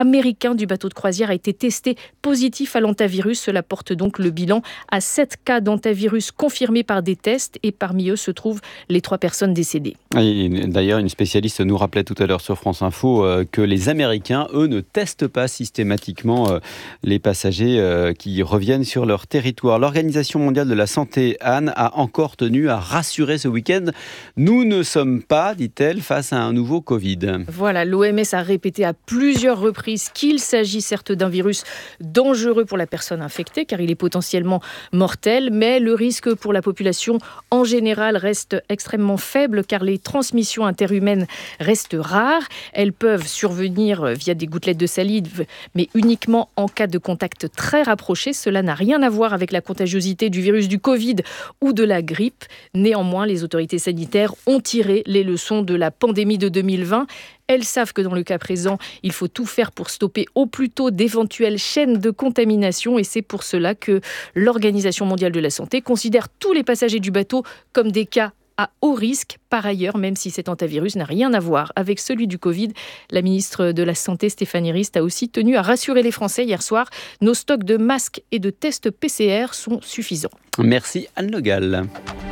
américain du bateau de croisière a été testé positif à l'hantavirus. Cela porte donc le bilan à 7 cas d'hantavirus confirmés par des tests et parmi eux se trouvent les 3 personnes décédées. Et d'ailleurs, une spécialiste nous rappelait tout à l'heure sur France Info que les Américains, eux, ne testent pas systématiquement les passagers qui reviennent sur leur territoire. L'Organisation mondiale de la santé, Anne, a encore tenu à rassurer ce week-end. Nous ne sommes pas, dit-elle, face à un nouveau Covid. Voilà, l'OMS a répété à plusieurs reprises qu'il s'agit certes d'un virus dangereux pour la personne infectée, car il est potentiellement mortel, mais le risque pour la population en général reste extrêmement faible, car les transmissions interhumaines restent rares. Elles peuvent survenir via des gouttelettes de salive, mais uniquement en cas de contact très rapproché. Cela n'a rien à voir avec la contagiosité du virus du Covid ou de la grippe. Néanmoins, les autorités sanitaires ont tiré les leçons de la pandémie de 2020. Elles savent que dans le cas présent, il faut tout faire pour stopper au plus tôt d'éventuelles chaînes de contamination et c'est pour cela que l'Organisation mondiale de la santé considère tous les passagers du bateau comme des cas à haut risque. Par ailleurs, même si cet hantavirus n'a rien à voir avec celui du Covid, la ministre de la Santé, Stéphanie Rist, a aussi tenu à rassurer les Français hier soir. Nos stocks de masques et de tests PCR sont suffisants. Merci Anne Le Gall.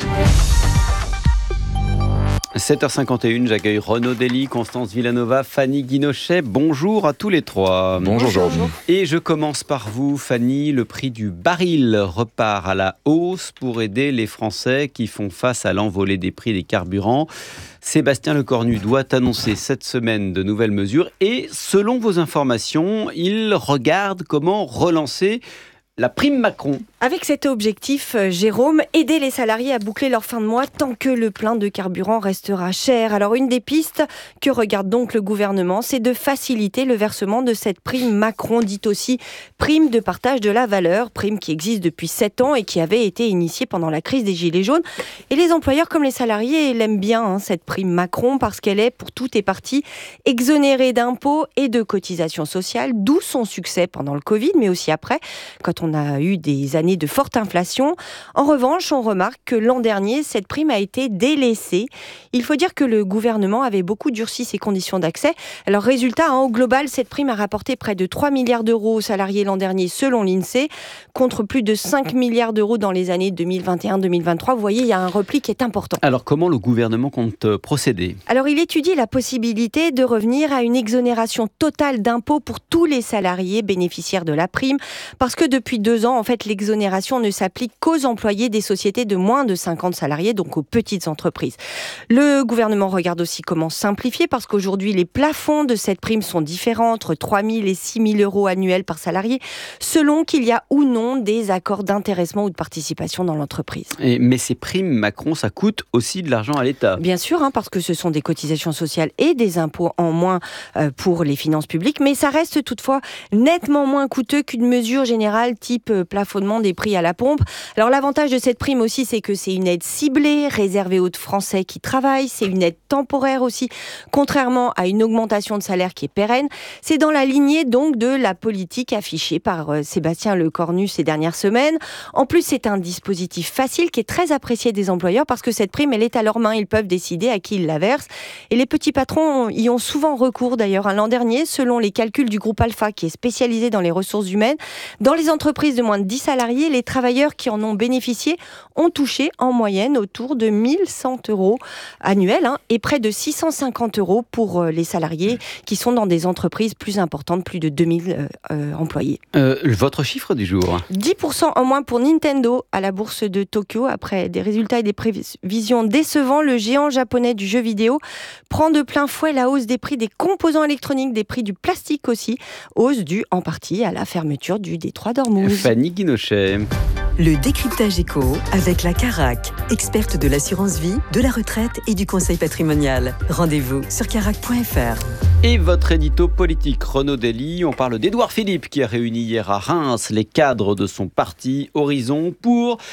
7h51, j'accueille Renaud Dely, Constance Villanova, Fanny Guinochet. Bonjour à tous les trois. Bonjour Georges. Et je commence par vous, Fanny. Le prix du baril repart à la hausse pour aider les Français qui font face à l'envolée des prix des carburants. Sébastien Lecornu doit annoncer cette semaine de nouvelles mesures et selon vos informations, il regarde comment relancer la prime Macron. Avec cet objectif, Jérôme, aider les salariés à boucler leur fin de mois tant que le plein de carburant restera cher. Alors une des pistes que regarde donc le gouvernement, c'est de faciliter le versement de cette prime Macron, dite aussi prime de partage de la valeur, prime qui existe depuis 7 ans et qui avait été initiée pendant la crise des Gilets jaunes. Et les employeurs comme les salariés l'aiment bien, cette prime Macron, parce qu'elle est pour toutes et parties exonérée d'impôts et de cotisations sociales, d'où son succès pendant le Covid, mais aussi après, quand on a eu des années de forte inflation. En revanche, on remarque que l'an dernier, cette prime a été délaissée. Il faut dire que le gouvernement avait beaucoup durci ses conditions d'accès. Alors résultat, au global, cette prime a rapporté près de 3 milliards d'euros aux salariés l'an dernier selon l'INSEE, contre plus de 5 milliards d'euros dans les années 2021-2023. Vous voyez, il y a un repli qui est important. Alors comment le gouvernement compte procéder ? Alors il étudie la possibilité de revenir à une exonération totale d'impôts pour tous les salariés bénéficiaires de la prime, parce que depuis 2 ans, en fait, l'exonération ne s'applique qu'aux employés des sociétés de moins de 50 salariés, donc aux petites entreprises. Le gouvernement regarde aussi comment simplifier, parce qu'aujourd'hui, les plafonds de cette prime sont différents, entre 3 000 et 6 000 euros annuels par salarié, selon qu'il y a ou non des accords d'intéressement ou de participation dans l'entreprise. Mais ces primes Macron, ça coûte aussi de l'argent à l'État. Bien sûr, parce que ce sont des cotisations sociales et des impôts en moins pour les finances publiques, mais ça reste toutefois nettement moins coûteux qu'une mesure générale type plafonnement des prix à la pompe. Alors l'avantage de cette prime aussi, c'est que c'est une aide ciblée, réservée aux Français qui travaillent, c'est une aide temporaire aussi, contrairement à une augmentation de salaire qui est pérenne. C'est dans la lignée donc de la politique affichée par Sébastien Lecornu ces dernières semaines. En plus, c'est un dispositif facile qui est très apprécié des employeurs parce que cette prime, elle est à leurs mains, ils peuvent décider à qui ils la versent. Et les petits patrons y ont souvent recours d'ailleurs. L'an dernier, selon les calculs du groupe Alpha qui est spécialisé dans les ressources humaines, dans les entreprises de moins de 10 salariés, les travailleurs qui en ont bénéficié ont touché en moyenne autour de 1 100 euros annuels et près de 650 euros pour les salariés qui sont dans des entreprises plus importantes, plus de 2000 employés. Votre chiffre du jour ? 10% en moins pour Nintendo à la bourse de Tokyo. Après des résultats et des prévisions décevants, le géant japonais du jeu vidéo prend de plein fouet la hausse des prix des composants électroniques, des prix du plastique aussi, hausse due en partie à la fermeture du détroit d'Ormuz. Fanny Guinochet. Le décryptage éco avec la Carac, experte de l'assurance vie, de la retraite et du conseil patrimonial. Rendez-vous sur carac.fr. Et votre édito politique, Renaud Dely, on parle d'Édouard Philippe qui a réuni hier à Reims les cadres de son parti Horizon pour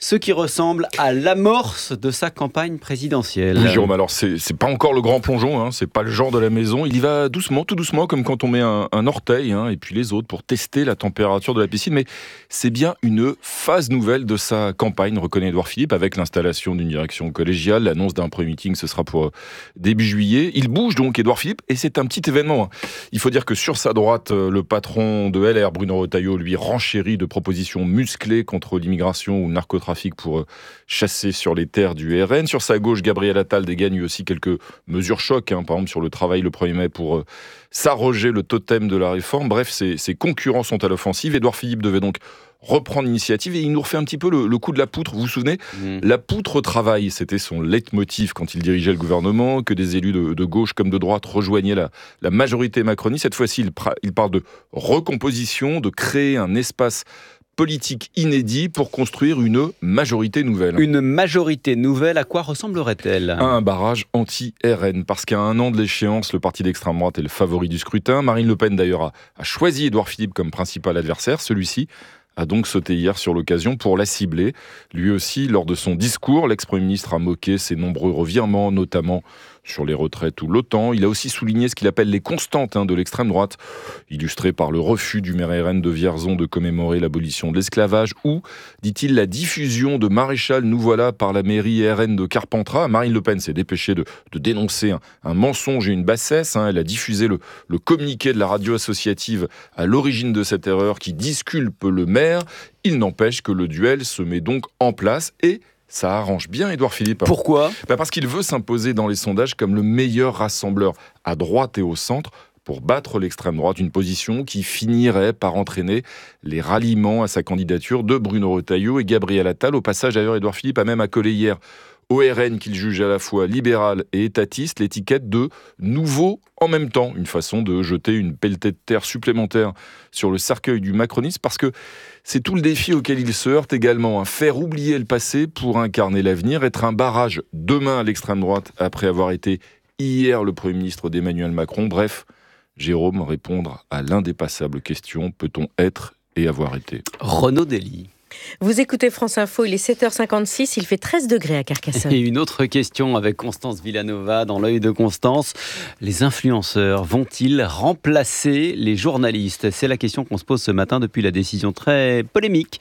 ce qui ressemble à l'amorce de sa campagne présidentielle. Oui, Jérôme, alors c'est pas encore le grand plongeon, hein, c'est pas le genre de la maison. Il y va doucement, tout doucement, comme quand on met un orteil, hein, et puis les autres, pour tester la température de la piscine. Mais c'est bien une phase nouvelle de sa campagne, reconnaît Édouard Philippe, avec l'installation d'une direction collégiale. L'annonce d'un premier meeting, ce sera pour début juillet. Il bouge donc, Édouard Philippe, et c'est un petit événement. Il faut dire que sur sa droite, le patron de LR, Bruno Retailleau, lui renchérit de propositions musclées contre l'immigration ou le narcotrafic pour chasser sur les terres du RN. Sur sa gauche, Gabriel Attal dégagne aussi quelques mesures chocs, hein, par exemple sur le travail le 1er mai pour s'arroger le totem de la réforme. Bref, ses concurrents sont à l'offensive. Édouard Philippe devait donc reprendre l'initiative et il nous refait un petit peu le coup de la poutre. Vous vous souvenez ? La poutre au travail, c'était son leitmotiv quand il dirigeait le gouvernement, que des élus de gauche comme de droite rejoignaient la majorité macroniste. Cette fois-ci, il parle de recomposition, de créer un espace politique inédit pour construire une majorité nouvelle. Une majorité nouvelle, à quoi ressemblerait-elle ? Un barrage anti-RN, parce qu'à un an de l'échéance, le parti d'extrême droite est le favori du scrutin. Marine Le Pen, d'ailleurs, a choisi Édouard Philippe comme principal adversaire. Celui-ci a donc sauté hier sur l'occasion pour la cibler. Lui aussi, lors de son discours, l'ex-premier ministre a moqué ses nombreux revirements, notamment sur les retraites ou l'OTAN. Il a aussi souligné ce qu'il appelle les constantes de l'extrême droite, illustrées par le refus du maire RN de Vierzon de commémorer l'abolition de l'esclavage, ou, dit-il, la diffusion de Maréchal Nous Voilà par la mairie RN de Carpentras. Marine Le Pen s'est dépêchée de dénoncer un mensonge et une bassesse. Elle a diffusé le communiqué de la radio associative à l'origine de cette erreur qui disculpe le maire. Il n'empêche que le duel se met donc en place et ça arrange bien Édouard Philippe. Pourquoi ? Parce qu'il veut s'imposer dans les sondages comme le meilleur rassembleur à droite et au centre pour battre l'extrême droite, une position qui finirait par entraîner les ralliements à sa candidature de Bruno Retailleau et Gabriel Attal. Au passage, d'ailleurs, Édouard Philippe a même accolé hier au RN qu'il juge à la fois libéral et étatiste l'étiquette de nouveau en même temps, une façon de jeter une pelletée de terre supplémentaire sur le cercueil du macronisme, parce que c'est tout le défi auquel il se heurte également, faire oublier le passé pour incarner l'avenir, être un barrage demain à l'extrême droite après avoir été hier le Premier ministre d'Emmanuel Macron. Bref, Jérôme, répondre à l'indépassable question, peut-on être et avoir été ? Renaud Dely. Vous écoutez France Info, il est 7h56, il fait 13 degrés à Carcassonne. Et une autre question avec Constance Villanova dans l'œil de Constance. Les influenceurs vont-ils remplacer les journalistes ? C'est la question qu'on se pose ce matin depuis la décision très polémique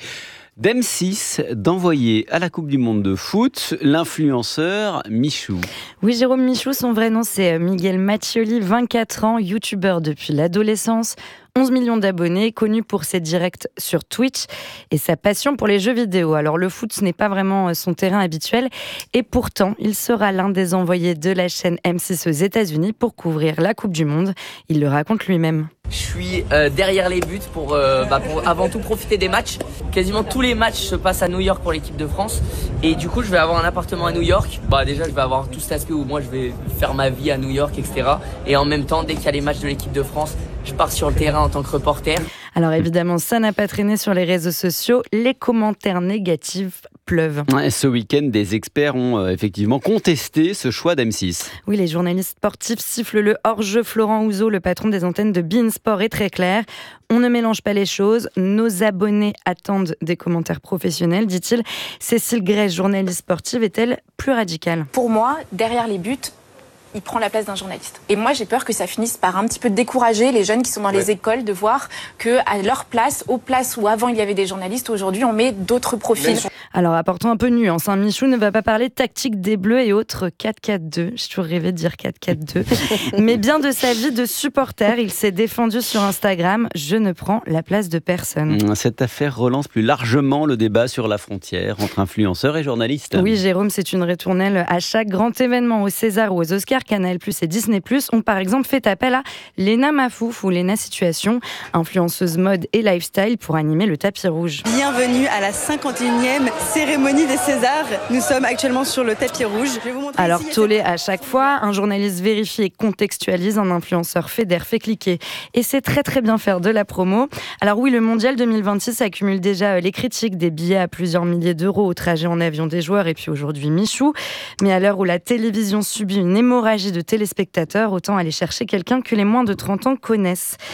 d'M6 d'envoyer à la Coupe du Monde de foot l'influenceur Michou. Oui, Jérôme Michou, son vrai nom c'est Miguel Maccioli, 24 ans, youtubeur depuis l'adolescence, 11 millions d'abonnés, connu pour ses directs sur Twitch et sa passion pour les jeux vidéo. Alors le foot, ce n'est pas vraiment son terrain habituel et pourtant, il sera l'un des envoyés de la chaîne M6 aux États-Unis pour couvrir la Coupe du Monde. Il le raconte lui-même. Je suis derrière les buts pour avant tout profiter des matchs. Quasiment tous les matchs se passent à New York pour l'équipe de France. Et du coup, je vais avoir un appartement à New York. Déjà, je vais avoir tout cet aspect où moi, je vais faire ma vie à New York, etc. Et en même temps, dès qu'il y a les matchs de l'équipe de France, je pars sur le terrain en tant que reporter. Alors évidemment, ça n'a pas traîné sur les réseaux sociaux. Les commentaires négatifs pleuvent. Ce week-end, des experts ont effectivement contesté ce choix d'M6. Oui, les journalistes sportifs sifflent le hors-jeu. Florent Houzeau, le patron des antennes de beIN Sport, est très clair. On ne mélange pas les choses. Nos abonnés attendent des commentaires professionnels, dit-il. Cécile Grèche, journaliste sportive, est-elle plus radicale ? Pour moi, derrière les buts, il prend la place d'un journaliste. Et moi, j'ai peur que ça finisse par un petit peu décourager les jeunes qui sont dans les écoles de voir qu'à leur place, aux places où avant il y avait des journalistes, aujourd'hui on met d'autres profils. Alors apportons un peu de nuance. Michou ne va pas parler tactique des Bleus et autres 4-4-2. J'ai toujours rêvé de dire 4-4-2. Mais bien de sa vie de supporter, il s'est défendu sur Instagram. Je ne prends la place de personne. Cette affaire relance plus largement le débat sur la frontière entre influenceurs et journalistes. Oui, Jérôme, c'est une ritournelle à chaque grand événement, aux César ou aux Oscars. Canal+, et Disney+, ont par exemple fait appel à Léna Mafouf ou Léna Situation, influenceuse mode et lifestyle, pour animer le tapis rouge. Bienvenue à la 51e cérémonie des Césars. Nous sommes actuellement sur le tapis rouge. Je vais vous montrer. Alors, tollé à chaque fois, un journaliste vérifie et contextualise, un influenceur fédère, fait cliquer. Et c'est très très bien faire de la promo. Alors oui, le Mondial 2026 accumule déjà les critiques, des billets à plusieurs milliers d'euros au trajet en avion des joueurs et puis aujourd'hui Michou. Mais à l'heure où la télévision subit une hémorragie de téléspectateurs, autant aller chercher quelqu'un que les moins de 30 ans connaissent.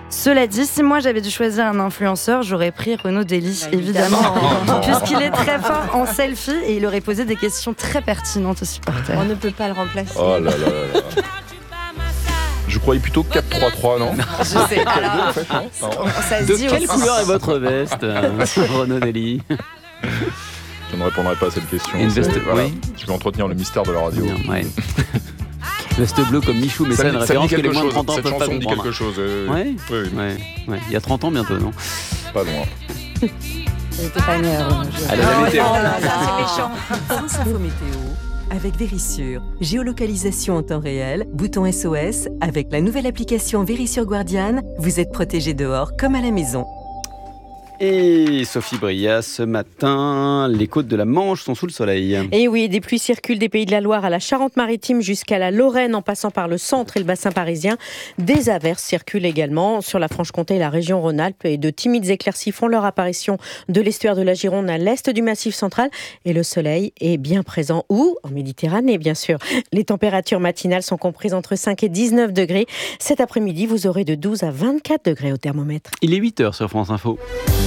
Cela dit, si moi j'avais dû choisir un influenceur, j'aurais pris Renaud Dely, évidemment, puisqu'il est très fort en selfie et il aurait posé des questions très pertinentes aux supporters. On ne peut pas le remplacer. Oh là là là là. Je croyais plutôt 4-3-3, non? Je sais pas. En fait, non. Ça se De dit quelle aussi. couleur est votre veste, Renaud Dely? Je ne répondrai pas à cette question. Une veste, Voilà. oui. Je vais entretenir le mystère de la radio. Ouais. Veste bleue comme Michou, mais ça, une référence que les moins de 30 ans Cette peuvent pas chanson me dit comprendre. quelque chose. Ouais. Oui. Ouais. Il y a 30 ans bientôt, non? Pas loin. Il n'était pas né. Allez, la météo. C'est méchant. France Info Météo avec Vérissure. Géolocalisation en temps réel, bouton SOS. Avec la nouvelle application Vérissure Guardian, vous êtes protégé dehors comme à la maison. Et Sophie Bria, ce matin, les côtes de la Manche sont sous le soleil. Et oui, des pluies circulent des Pays de la Loire à la Charente-Maritime jusqu'à la Lorraine en passant par le centre et le bassin parisien. Des averses circulent également sur la Franche-Comté et la région Rhône-Alpes et de timides éclaircies font leur apparition de l'estuaire de la Gironde à l'est du Massif central et le soleil est bien présent où? En Méditerranée, bien sûr. Les températures matinales sont comprises entre 5 et 19 degrés. Cet après-midi, vous aurez de 12 à 24 degrés au thermomètre. Il est 8h sur France Info.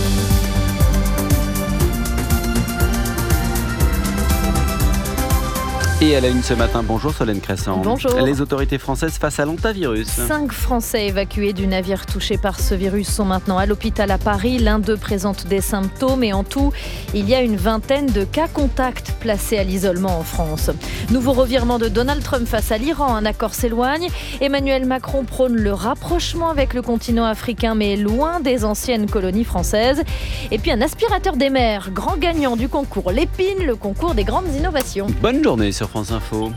Et à la une ce matin, bonjour Solène Crescent. Bonjour. Les autorités françaises face à l'hantavirus. 5 Français évacués du navire touché par ce virus sont maintenant à l'hôpital à Paris. L'un d'eux présente des symptômes et en tout, il y a une vingtaine de cas contacts placés à l'isolement en France. Nouveau revirement de Donald Trump face à l'Iran, un accord s'éloigne. Emmanuel Macron prône le rapprochement avec le continent africain, mais loin des anciennes colonies françaises. Et puis un aspirateur des mers, grand gagnant du concours Lépine, le concours des grandes innovations. Bonne journée sur France Info.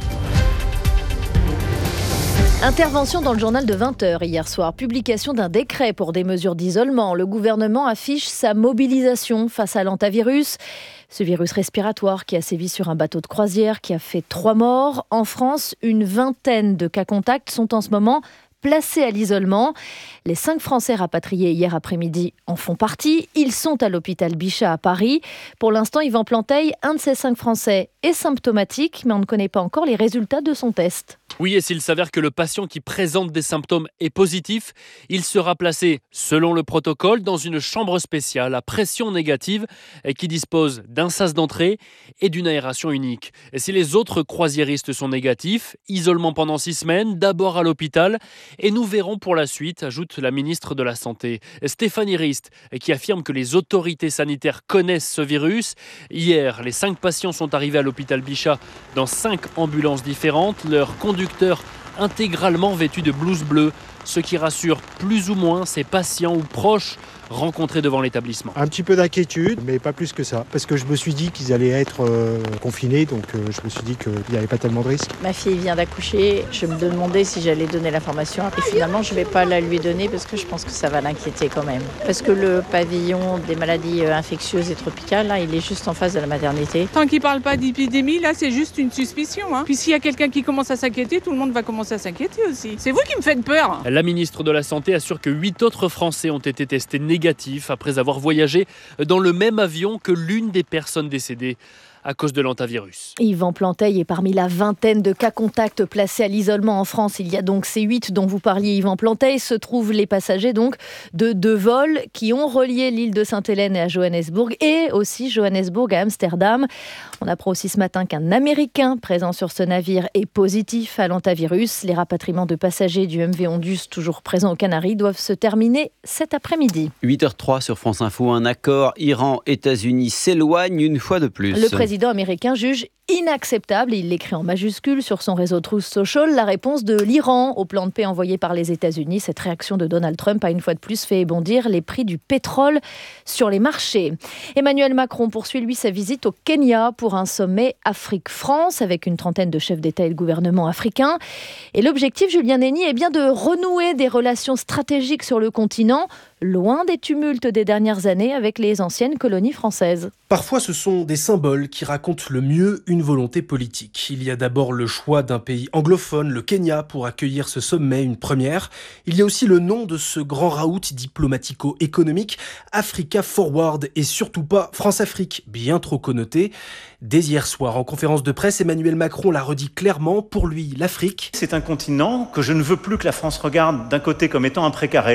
Intervention dans le journal de 20h hier soir. Publication d'un décret pour des mesures d'isolement. Le gouvernement affiche sa mobilisation face à l'hantavirus. Ce virus respiratoire qui a sévi sur un bateau de croisière, qui a fait 3 morts. En France, une vingtaine de cas contacts sont en ce moment placés à l'isolement. Les 5 Français rapatriés hier après-midi en font partie. Ils sont à l'hôpital Bichat à Paris. Pour l'instant, Yvan Planteil, un de ces 5 Français, est symptomatique, mais on ne connaît pas encore les résultats de son test. Oui, et s'il s'avère que le patient qui présente des symptômes est positif, il sera placé, selon le protocole, dans une chambre spéciale à pression négative et qui dispose d'un sas d'entrée et d'une aération unique. Et si les autres croisiéristes sont négatifs, isolement pendant 6 semaines, d'abord à l'hôpital, et nous verrons pour la suite, ajoute la ministre de la Santé, Stéphanie Rist, qui affirme que les autorités sanitaires connaissent ce virus. Hier, les 5 patients sont arrivés à l'hôpital Bichat dans 5 ambulances différentes. Leurs conducteurs intégralement vêtus de blouse bleue, ce qui rassure plus ou moins ces patients ou proches rencontrés devant l'établissement. Un petit peu d'inquiétude, mais pas plus que ça. Parce que je me suis dit qu'ils allaient être confinés, donc je me suis dit qu'il n'y avait pas tellement de risques. Ma fille vient d'accoucher, je me demandais si j'allais donner l'information. Et finalement, je ne vais pas la lui donner parce que je pense que ça va l'inquiéter quand même. Parce que le pavillon des maladies infectieuses et tropicales, là, il est juste en face de la maternité. Tant qu'il ne parle pas d'épidémie, là, c'est juste une suspicion. Puis s'il y a quelqu'un qui commence à s'inquiéter, tout le monde va commencer à s'inquiéter aussi. C'est vous qui me faites peur. La ministre de la Santé assure que 8 autres Français ont été testés négatifs après avoir voyagé dans le même avion que l'une des personnes décédées à cause de l'hantavirus. Yvan Planteil est parmi la vingtaine de cas contacts placés à l'isolement en France. Il y a donc ces 8 dont vous parliez, Yvan Planteil. Se trouvent les passagers donc de 2 vols qui ont relié l'île de Sainte-Hélène à Johannesburg et aussi Johannesburg à Amsterdam. On apprend aussi ce matin qu'un Américain présent sur ce navire est positif à l'hantavirus. Les rapatriements de passagers du MV Ondus, toujours présents aux Canaries, doivent se terminer cet après-midi. 8h03 sur France Info, un accord Iran-États-Unis s'éloigne une fois de plus. Le président américain juge inacceptable, il l'écrit en majuscule sur son réseau Truth Social, la réponse de l'Iran au plan de paix envoyé par les États-Unis. Cette réaction de Donald Trump a une fois de plus fait bondir les prix du pétrole sur les marchés. Emmanuel Macron poursuit lui sa visite au Kenya pour un sommet Afrique-France avec une trentaine de chefs d'État et de gouvernement africains. Et l'objectif, Julien Nény, est bien de renouer des relations stratégiques sur le continent, loin des tumultes des dernières années avec les anciennes colonies françaises. Parfois, ce sont des symboles qui racontent le mieux une volonté politique. Il y a d'abord le choix d'un pays anglophone, le Kenya, pour accueillir ce sommet, une première. Il y a aussi le nom de ce grand raout diplomatico-économique, Africa Forward, et surtout pas France-Afrique, bien trop connoté. Dès hier soir, en conférence de presse, Emmanuel Macron l'a redit clairement, pour lui, l'Afrique, c'est un continent que je ne veux plus que la France regarde d'un côté comme étant un précaré,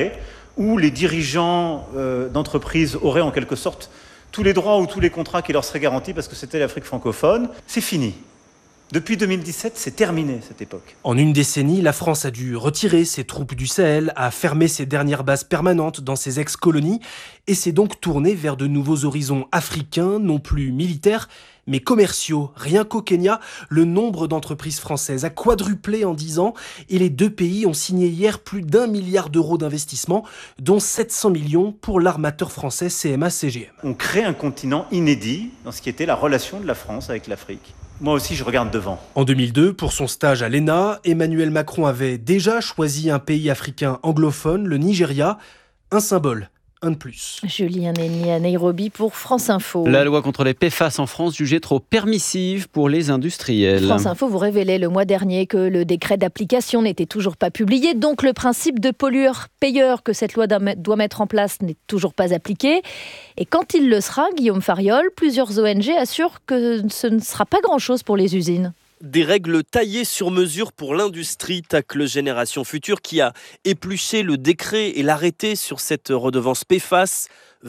où les dirigeants d'entreprises auraient en quelque sorte tous les droits ou tous les contrats qui leur seraient garantis parce que c'était l'Afrique francophone. C'est fini. Depuis 2017, c'est terminé cette époque. En une décennie, la France a dû retirer ses troupes du Sahel, a fermé ses dernières bases permanentes dans ses ex-colonies et s'est donc tournée vers de nouveaux horizons africains, non plus militaires, mais commerciaux. Rien qu'au Kenya, le nombre d'entreprises françaises a quadruplé en 10 ans et les deux pays ont signé hier plus d'1 milliard d'euros d'investissement, dont 700 millions pour l'armateur français CMA-CGM. On crée un continent inédit dans ce qui était la relation de la France avec l'Afrique. Moi aussi, je regarde devant. En 2002, pour son stage à l'ENA, Emmanuel Macron avait déjà choisi un pays africain anglophone, le Nigeria, un symbole. Un de plus. Julien Nenni à Nairobi pour France Info. La loi contre les PFAS en France jugée trop permissive pour les industriels. France Info vous révélait le mois dernier que le décret d'application n'était toujours pas publié, donc le principe de pollueur-payeur que cette loi doit mettre en place n'est toujours pas appliqué. Et quand il le sera, Guillaume Fariol, plusieurs ONG assurent que ce ne sera pas grand-chose pour les usines. Des règles taillées sur mesure pour l'industrie, tacle Génération Future qui a épluché le décret et l'arrêté sur cette redevance PFAS.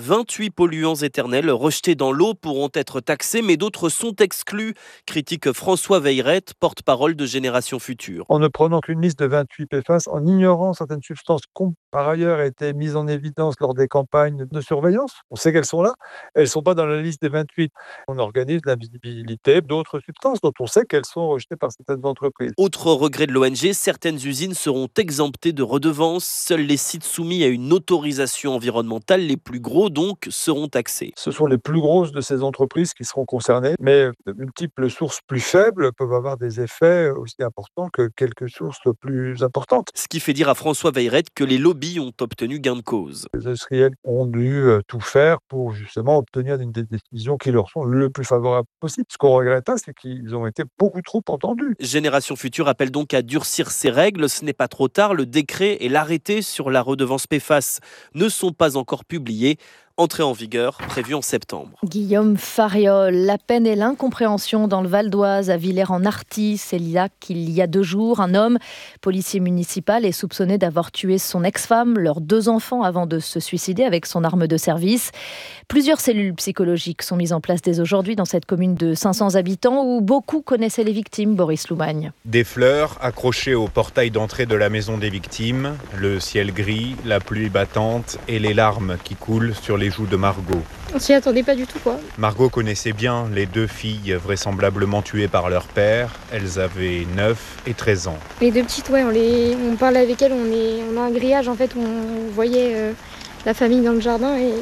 28 polluants éternels rejetés dans l'eau pourront être taxés, mais d'autres sont exclus, critique François Veillerette, porte-parole de Génération Future. En ne prenant qu'une liste de 28 PFAS, en ignorant certaines substances qui ont par ailleurs été mises en évidence lors des campagnes de surveillance, on sait qu'elles sont là, elles ne sont pas dans la liste des 28. On organise l'invisibilité d'autres substances dont on sait qu'elles sont rejetées par certaines entreprises. Autre regret de l'ONG, certaines usines seront exemptées de redevances. Seuls les sites soumis à une autorisation environnementale, les plus gros donc, seront taxés. Ce sont les plus grosses de ces entreprises qui seront concernées, mais de multiples sources plus faibles peuvent avoir des effets aussi importants que quelques sources plus importantes. Ce qui fait dire à François Veillerette que les lobbies ont obtenu gain de cause. Les industriels ont dû tout faire pour justement obtenir des décisions qui leur sont le plus favorables possible. Ce qu'on regrette, c'est qu'ils ont été beaucoup trop entendus. Génération Future appelle donc à durcir ces règles. Ce n'est pas trop tard. Le décret et l'arrêté sur la redevance PFAS ne sont pas encore publiés. Entrée en vigueur prévue en septembre. Guillaume Fariol, la peine et l'incompréhension dans le Val d'Oise, à Villers-en-Arthy. C'est là qu'il y a 2 jours, un homme, policier municipal, est soupçonné d'avoir tué son ex-femme, leurs 2 enfants avant de se suicider avec son arme de service. Plusieurs cellules psychologiques sont mises en place dès aujourd'hui dans cette commune de 500 habitants où beaucoup connaissaient les victimes, Boris Loumagne. Des fleurs accrochées au portail d'entrée de la maison des victimes, le ciel gris, la pluie battante et les larmes qui coulent sur les joues de Margot. On s'y attendait pas du tout, quoi. Margot connaissait bien les 2 filles vraisemblablement tuées par leur père. Elles avaient 9 et 13 ans. Les 2 petites, ouais, on parlait avec elles, on a un grillage en fait où on voyait la famille dans le jardin et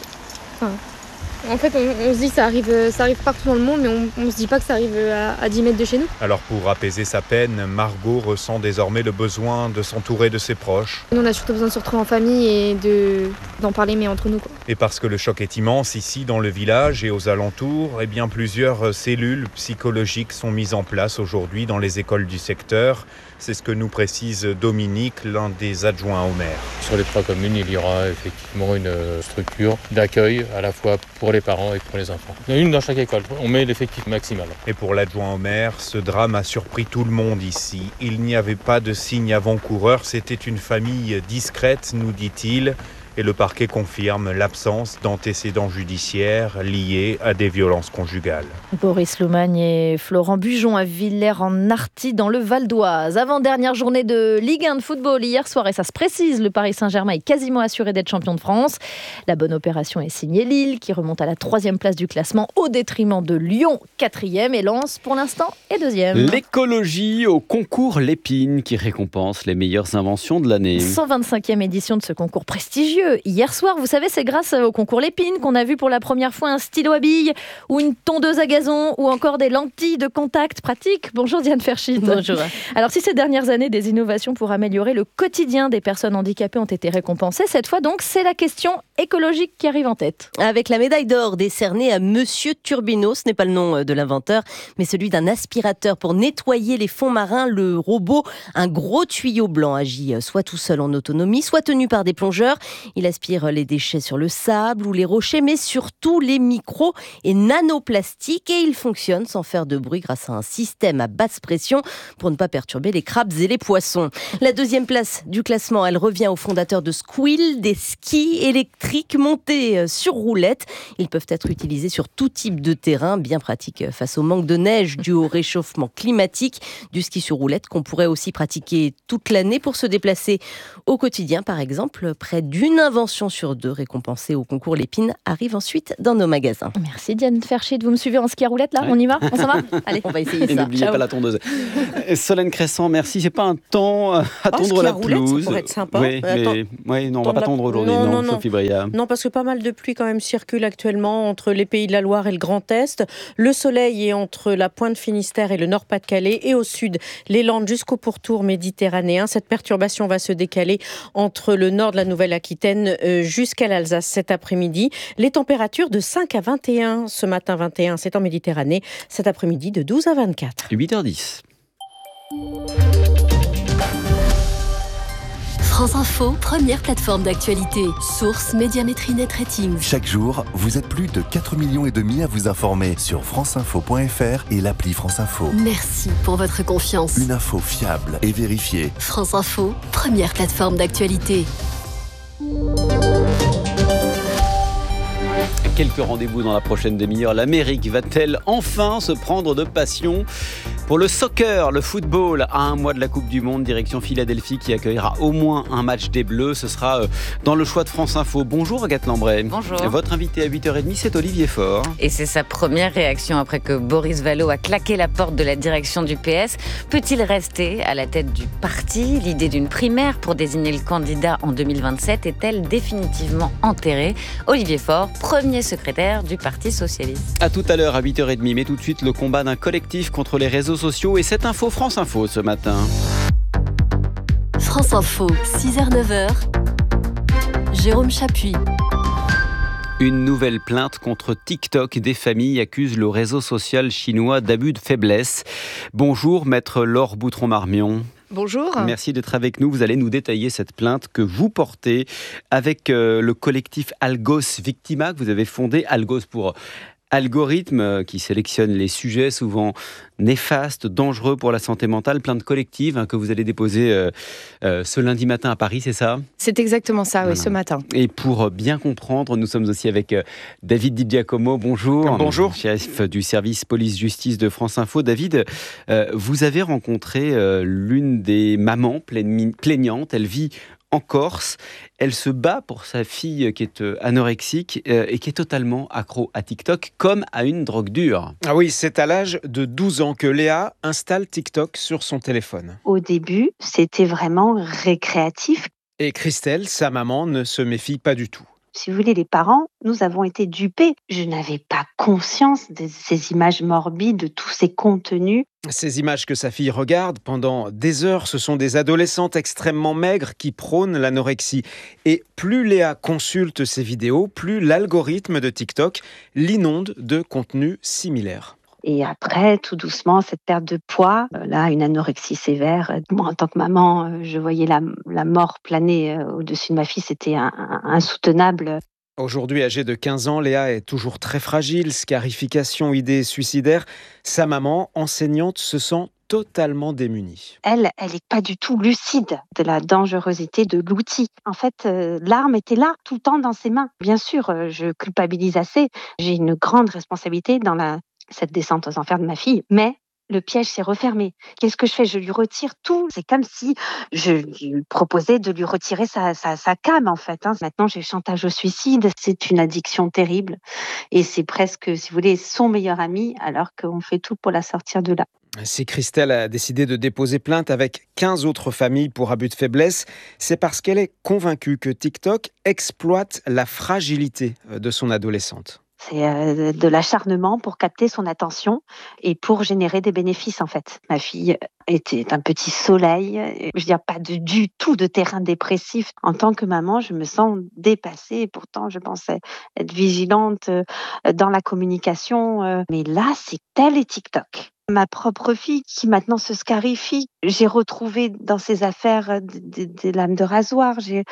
en fait on se dit ça arrive partout dans le monde, mais on se dit pas que ça arrive à 10 mètres de chez nous. Alors pour apaiser sa peine, Margot ressent désormais le besoin de s'entourer de ses proches. Nous on a surtout besoin de se retrouver en famille et d'en parler, mais entre nous, quoi. Et parce que le choc est immense ici dans le village et aux alentours, plusieurs cellules psychologiques sont mises en place aujourd'hui dans les écoles du secteur. C'est ce que nous précise Dominique, l'un des adjoints au maire. Sur les 3 communes, il y aura effectivement une structure d'accueil à la fois pour les parents et pour les enfants. Il y en a une dans chaque école, on met l'effectif maximal. Et pour l'adjoint au maire, ce drame a surpris tout le monde ici. Il n'y avait pas de signe avant-coureur, c'était une famille discrète, nous dit-il. Et le parquet confirme l'absence d'antécédents judiciaires liés à des violences conjugales. Boris Loumagne et Florent Bujon à Villers-en-Arthy dans le Val d'Oise. Avant-dernière journée de Ligue 1 de football hier soir, et ça se précise, le Paris Saint-Germain est quasiment assuré d'être champion de France. La bonne opération est signée Lille, qui remonte à la 3e place du classement au détriment de Lyon, 4e, et Lens pour l'instant est 2e. L'écologie au concours Lépine qui récompense les meilleures inventions de l'année. 125e édition de ce concours prestigieux. Hier soir, vous savez, c'est grâce au concours Lépine qu'on a vu pour la première fois un stylo à billes ou une tondeuse à gazon ou encore des lentilles de contact pratiques. Bonjour Diane Ferchit. Bonjour. Alors si ces dernières années, des innovations pour améliorer le quotidien des personnes handicapées ont été récompensées, cette fois donc, c'est la question écologique qui arrive en tête. Avec la médaille d'or décernée à Monsieur Turbino, ce n'est pas le nom de l'inventeur, mais celui d'un aspirateur pour nettoyer les fonds marins. Le robot, un gros tuyau blanc, agit soit tout seul en autonomie, soit tenu par des plongeurs. Il aspire les déchets sur le sable ou les rochers, mais surtout les micros et nanoplastiques. Et il fonctionne sans faire de bruit grâce à un système à basse pression pour ne pas perturber les crabes et les poissons. La deuxième place du classement, elle revient au fondateur de Squill, des skis électriques montés sur roulettes. Ils peuvent être utilisés sur tout type de terrain, bien pratique face au manque de neige dû au réchauffement climatique. Du ski sur roulette qu'on pourrait aussi pratiquer toute l'année pour se déplacer au quotidien, par exemple. Près d'une invention sur deux récompensée au concours Lépine arrive ensuite dans nos magasins. Merci Diane Ferchet, vous me suivez en ski à roulette là ? On y va ? On s'en va ? Allez, on va essayer ça. Et n'oubliez pas la tondeuse. Solène Crescent, merci. C'est pas un temps à tondre la pelouse. Ça pourrait être sympa. Oui, mais non, on va pas tondre aujourd'hui, non, Sophie Bria. Non, parce que pas mal de pluie quand même circule actuellement entre les Pays de la Loire et le Grand Est. Le soleil est entre la pointe Finistère et le Nord-Pas-de-Calais, et au sud, les Landes jusqu'au pourtour méditerranéen. Cette perturbation va se décaler entre le nord de la Nouvelle-Aquitaine jusqu'à l'Alsace cet après-midi. Les températures de 5 à 21, ce matin 21, c'est en Méditerranée, cet après-midi de 12 à 24. 8h10. France Info, première plateforme d'actualité. Source Médiamétrie Net Ratings. Chaque jour, vous êtes plus de 4,5 millions à vous informer sur franceinfo.fr et l'appli France Info. Merci pour votre confiance. Une info fiable et vérifiée. France Info, première plateforme d'actualité. Quelques rendez-vous dans la prochaine demi-heure. L'Amérique va-t-elle enfin se prendre de passion pour le soccer, le football? À un mois de la Coupe du Monde, direction Philadelphie qui accueillera au moins un match des Bleus. Ce sera dans le choix de France Info. Bonjour Agathe Lambray. Bonjour. Votre invité à 8h30, c'est Olivier Faure. Et c'est sa première réaction après que Boris Vallaud a claqué la porte de la direction du PS. Peut-il rester à la tête du parti? L'idée d'une primaire pour désigner le candidat en 2027 est-elle définitivement enterrée? Olivier Faure, premier secrétaire du Parti Socialiste. À tout à l'heure à 8h30, mais tout de suite le combat d'un collectif contre les réseaux sociaux et cette info France Info ce matin. France Info, 6h-9h, Jérôme Chapuis. Une nouvelle plainte contre TikTok. Des familles accusent le réseau social chinois d'abus de faiblesse. Bonjour, maître Laure Boutron-Marmion. Bonjour. Merci d'être avec nous. Vous allez nous détailler cette plainte que vous portez avec le collectif Algos Victima que vous avez fondé. Algos pour algorithme qui sélectionne les sujets souvent néfastes, dangereux pour la santé mentale. Plainte collective que vous allez déposer ce lundi matin à Paris, c'est ça ? C'est exactement ça, oui, ce matin. Et pour bien comprendre, nous sommes aussi avec David Di Giacomo. Bonjour. Bonjour. Chef du service police-justice de France Info. David, vous avez rencontré l'une des mamans plaignantes. Elle vit en Corse. Elle se bat pour sa fille qui est anorexique et qui est totalement accro à TikTok, comme à une drogue dure. Ah oui, c'est à l'âge de 12 ans que Léa installe TikTok sur son téléphone. Au début, c'était vraiment récréatif. Et Christelle, sa maman, ne se méfie pas du tout. Si vous voulez, les parents, nous avons été dupés. Je n'avais pas conscience de ces images morbides, de tous ces contenus. Ces images que sa fille regarde pendant des heures, ce sont des adolescentes extrêmement maigres qui prônent l'anorexie. Et plus Léa consulte ces vidéos, plus l'algorithme de TikTok l'inonde de contenus similaires. Et après, tout doucement, cette perte de poids, là, une anorexie sévère. Moi, en tant que maman, je voyais la mort planer au-dessus de ma fille. C'était insoutenable. Aujourd'hui, âgée de 15 ans, Léa est toujours très fragile, scarification, idées suicidaires. Sa maman, enseignante, se sent totalement démunie. Elle n'est pas du tout lucide de la dangerosité de l'outil. En fait, l'arme était là, tout le temps dans ses mains. Bien sûr, je culpabilise assez. J'ai une grande responsabilité dans cette descente aux enfers de ma fille, mais le piège s'est refermé. Qu'est-ce que je fais ? Je lui retire tout. C'est comme si je lui proposais de lui retirer sa cam, en fait. Maintenant, j'ai chantage au suicide. C'est une addiction terrible. Et c'est presque, si vous voulez, son meilleur ami, alors qu'on fait tout pour la sortir de là. Si Christelle a décidé de déposer plainte avec 15 autres familles pour abus de faiblesse, c'est parce qu'elle est convaincue que TikTok exploite la fragilité de son adolescente. C'est de l'acharnement pour capter son attention et pour générer des bénéfices, en fait. Ma fille était un petit soleil, je veux dire, pas du tout de terrain dépressif. En tant que maman, je me sens dépassée. Pourtant, je pensais être vigilante dans la communication. Mais là, c'est elle et TikTok. Ma propre fille qui maintenant se scarifie. J'ai retrouvé dans ses affaires des lames de rasoir.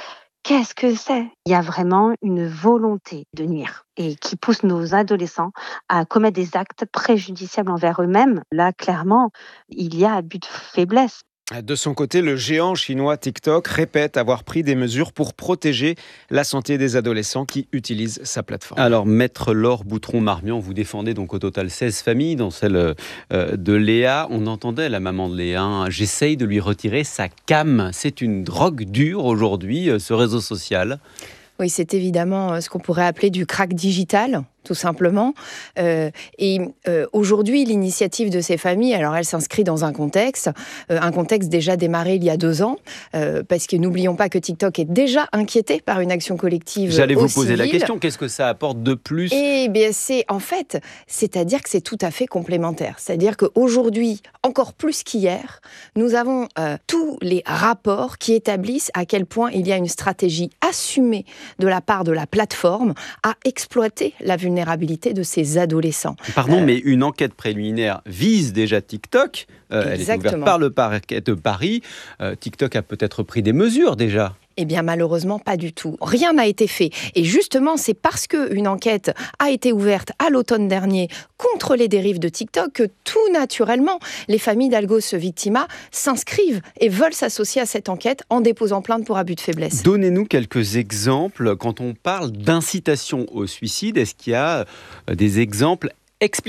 qu'est-ce que c'est? Il y a vraiment une volonté de nuire et qui pousse nos adolescents à commettre des actes préjudiciables envers eux-mêmes. Là, clairement, il y a abus de faiblesse. De son côté, le géant chinois TikTok répète avoir pris des mesures pour protéger la santé des adolescents qui utilisent sa plateforme. Alors, Maître Laure Boutron-Marmion, vous défendez donc au total 16 familles, dont celle de Léa. On entendait la maman de Léa, hein, j'essaye de lui retirer sa cam. C'est une drogue dure aujourd'hui, ce réseau social. Oui, c'est évidemment ce qu'on pourrait appeler du crack digital, tout simplement. Aujourd'hui, l'initiative de ces familles, alors elle s'inscrit dans un contexte déjà démarré il y a 2 ans, parce que n'oublions pas que TikTok est déjà inquiété par une action collective. J'allais vous poser civile. la question, qu'est-ce que ça apporte de plus? Eh bien, c'est-à-dire que c'est tout à fait complémentaire. C'est-à-dire qu'aujourd'hui, encore plus qu'hier, nous avons tous les rapports qui établissent à quel point il y a une stratégie assumée de la part de la plateforme à exploiter la vulnérabilité de ces adolescents. Pardon, mais une enquête préliminaire vise déjà TikTok. Elle est ouverte par le parquet de Paris. TikTok a peut-être pris des mesures déjà. Eh bien, malheureusement, pas du tout. Rien n'a été fait. Et justement, c'est parce qu'une enquête a été ouverte à l'automne dernier contre les dérives de TikTok que tout naturellement, les familles d'Algos Victima s'inscrivent et veulent s'associer à cette enquête en déposant plainte pour abus de faiblesse. Donnez-nous quelques exemples. Quand on parle d'incitation au suicide, est-ce qu'il y a des exemples explicites ?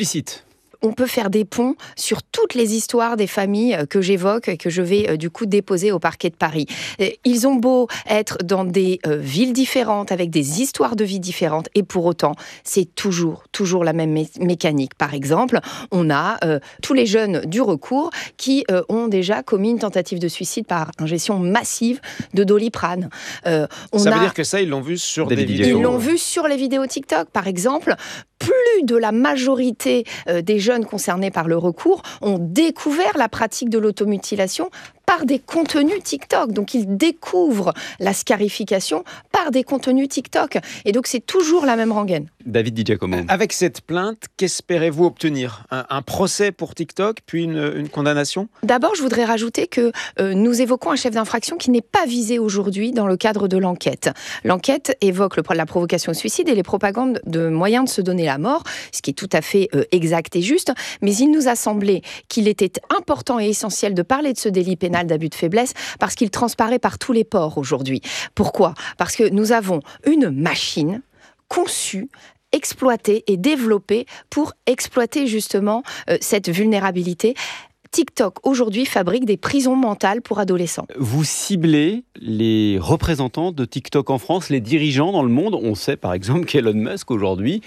On peut faire des ponts sur toutes les histoires des familles que j'évoque et que je vais du coup déposer au parquet de Paris. Ils ont beau être dans des villes différentes, avec des histoires de vie différentes, et pour autant, c'est toujours la même mécanique. Par exemple, on a tous les jeunes du recours qui ont déjà commis une tentative de suicide par ingestion massive de Doliprane. Ça veut dire que ça, ils l'ont vu sur des vidéos. Ils l'ont vu sur les vidéos TikTok, par exemple. Plus de la majorité des jeunes concernés par le recours ont découvert la pratique de l'automutilation par des contenus TikTok. Donc, ils découvrent la scarification par des contenus TikTok. Et donc, c'est toujours la même rengaine. David Di Giacomo. Avec cette plainte, qu'espérez-vous obtenir ? Un procès pour TikTok, puis une condamnation ? D'abord, je voudrais rajouter que nous évoquons un chef d'infraction qui n'est pas visé aujourd'hui dans le cadre de l'enquête. L'enquête évoque la provocation au suicide et les propagandes de moyens de se donner la mort, ce qui est tout à fait exact et juste. Mais il nous a semblé qu'il était important et essentiel de parler de ce délit pénal d'abus de faiblesse parce qu'il transparaît par tous les pores aujourd'hui. Pourquoi ? Parce que nous avons une machine conçue, exploitée et développée pour exploiter justement cette vulnérabilité. TikTok, aujourd'hui, fabrique des prisons mentales pour adolescents. Vous ciblez les représentants de TikTok en France, les dirigeants dans le monde. On sait par exemple qu'Elon Musk, aujourd'hui,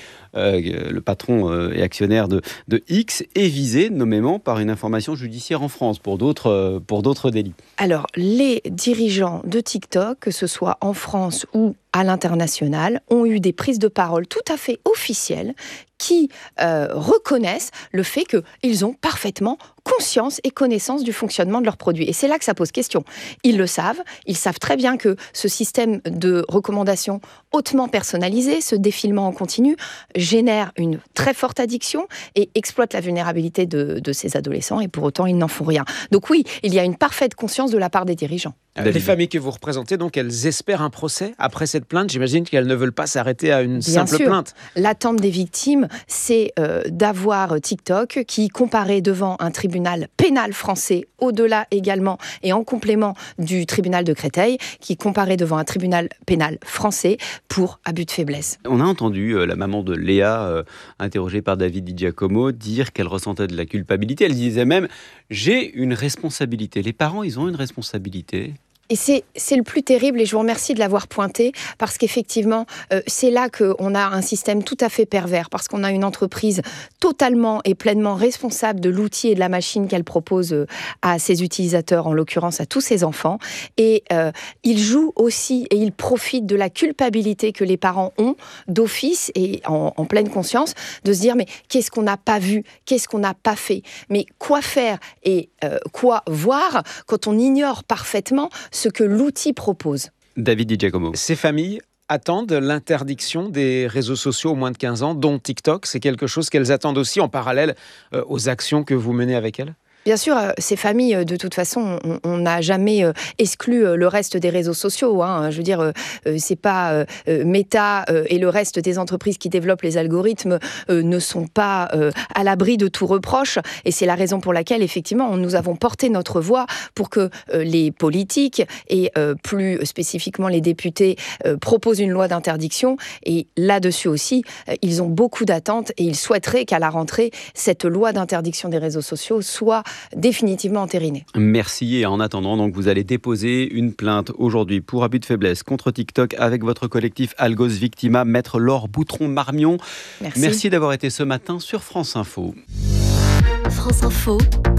le patron et actionnaire de X, est visé nommément par une information judiciaire en France pour d'autres délits. Alors, les dirigeants de TikTok, que ce soit en France ou à l'international, ont eu des prises de parole tout à fait officielles qui reconnaissent le fait qu'ils ont parfaitement conscience et connaissance du fonctionnement de leurs produits. Et c'est là que ça pose question. Ils le savent, ils savent très bien que ce système de recommandation hautement personnalisé, ce défilement en continu, génère une très forte addiction et exploite la vulnérabilité de ces adolescents, et pour autant, ils n'en font rien. Donc oui, il y a une parfaite conscience de la part des dirigeants. Les familles que vous représentez, donc, elles espèrent un procès après cette plainte. J'imagine qu'elles ne veulent pas s'arrêter à une simple plainte. L'attente des victimes, c'est d'avoir TikTok qui, comparé devant un tribunal pénal français, au-delà également et en complément du tribunal de Créteil, qui comparé devant un tribunal pénal français pour abus de faiblesse. On a entendu la maman de Léa, interrogée par David Di Giacomo, dire qu'elle ressentait de la culpabilité. Elle disait même « j'ai une responsabilité ». Les parents, ils ont une responsabilité. Et c'est le plus terrible, et je vous remercie de l'avoir pointé, parce qu'effectivement, c'est là qu'on a un système tout à fait pervers, parce qu'on a une entreprise totalement et pleinement responsable de l'outil et de la machine qu'elle propose à ses utilisateurs, en l'occurrence à tous ses enfants. Et il joue aussi et il profite de la culpabilité que les parents ont d'office et en pleine conscience, de se dire mais qu'est-ce qu'on n'a pas vu, qu'est-ce qu'on n'a pas fait, mais quoi faire et quoi voir quand on ignore parfaitement ce que l'outil propose. David Di Giacomo. Ces familles attendent l'interdiction des réseaux sociaux aux moins de 15 ans, dont TikTok. C'est quelque chose qu'elles attendent aussi en parallèle aux actions que vous menez avec elles ? Bien sûr, ces familles, de toute façon, on n'a jamais exclu le reste des réseaux sociaux. Je veux dire, c'est pas Meta et le reste des entreprises qui développent les algorithmes ne sont pas à l'abri de tout reproche. Et c'est la raison pour laquelle, effectivement, nous avons porté notre voix pour que les politiques et plus spécifiquement les députés proposent une loi d'interdiction. Et là-dessus aussi, ils ont beaucoup d'attentes et ils souhaiteraient qu'à la rentrée, cette loi d'interdiction des réseaux sociaux soit définitivement entériné. Merci. Et en attendant, donc, vous allez déposer une plainte aujourd'hui pour abus de faiblesse contre TikTok avec votre collectif Algos Victima, Maître Laure Boutron-Marmion. Merci d'avoir été ce matin sur France Info. France Info,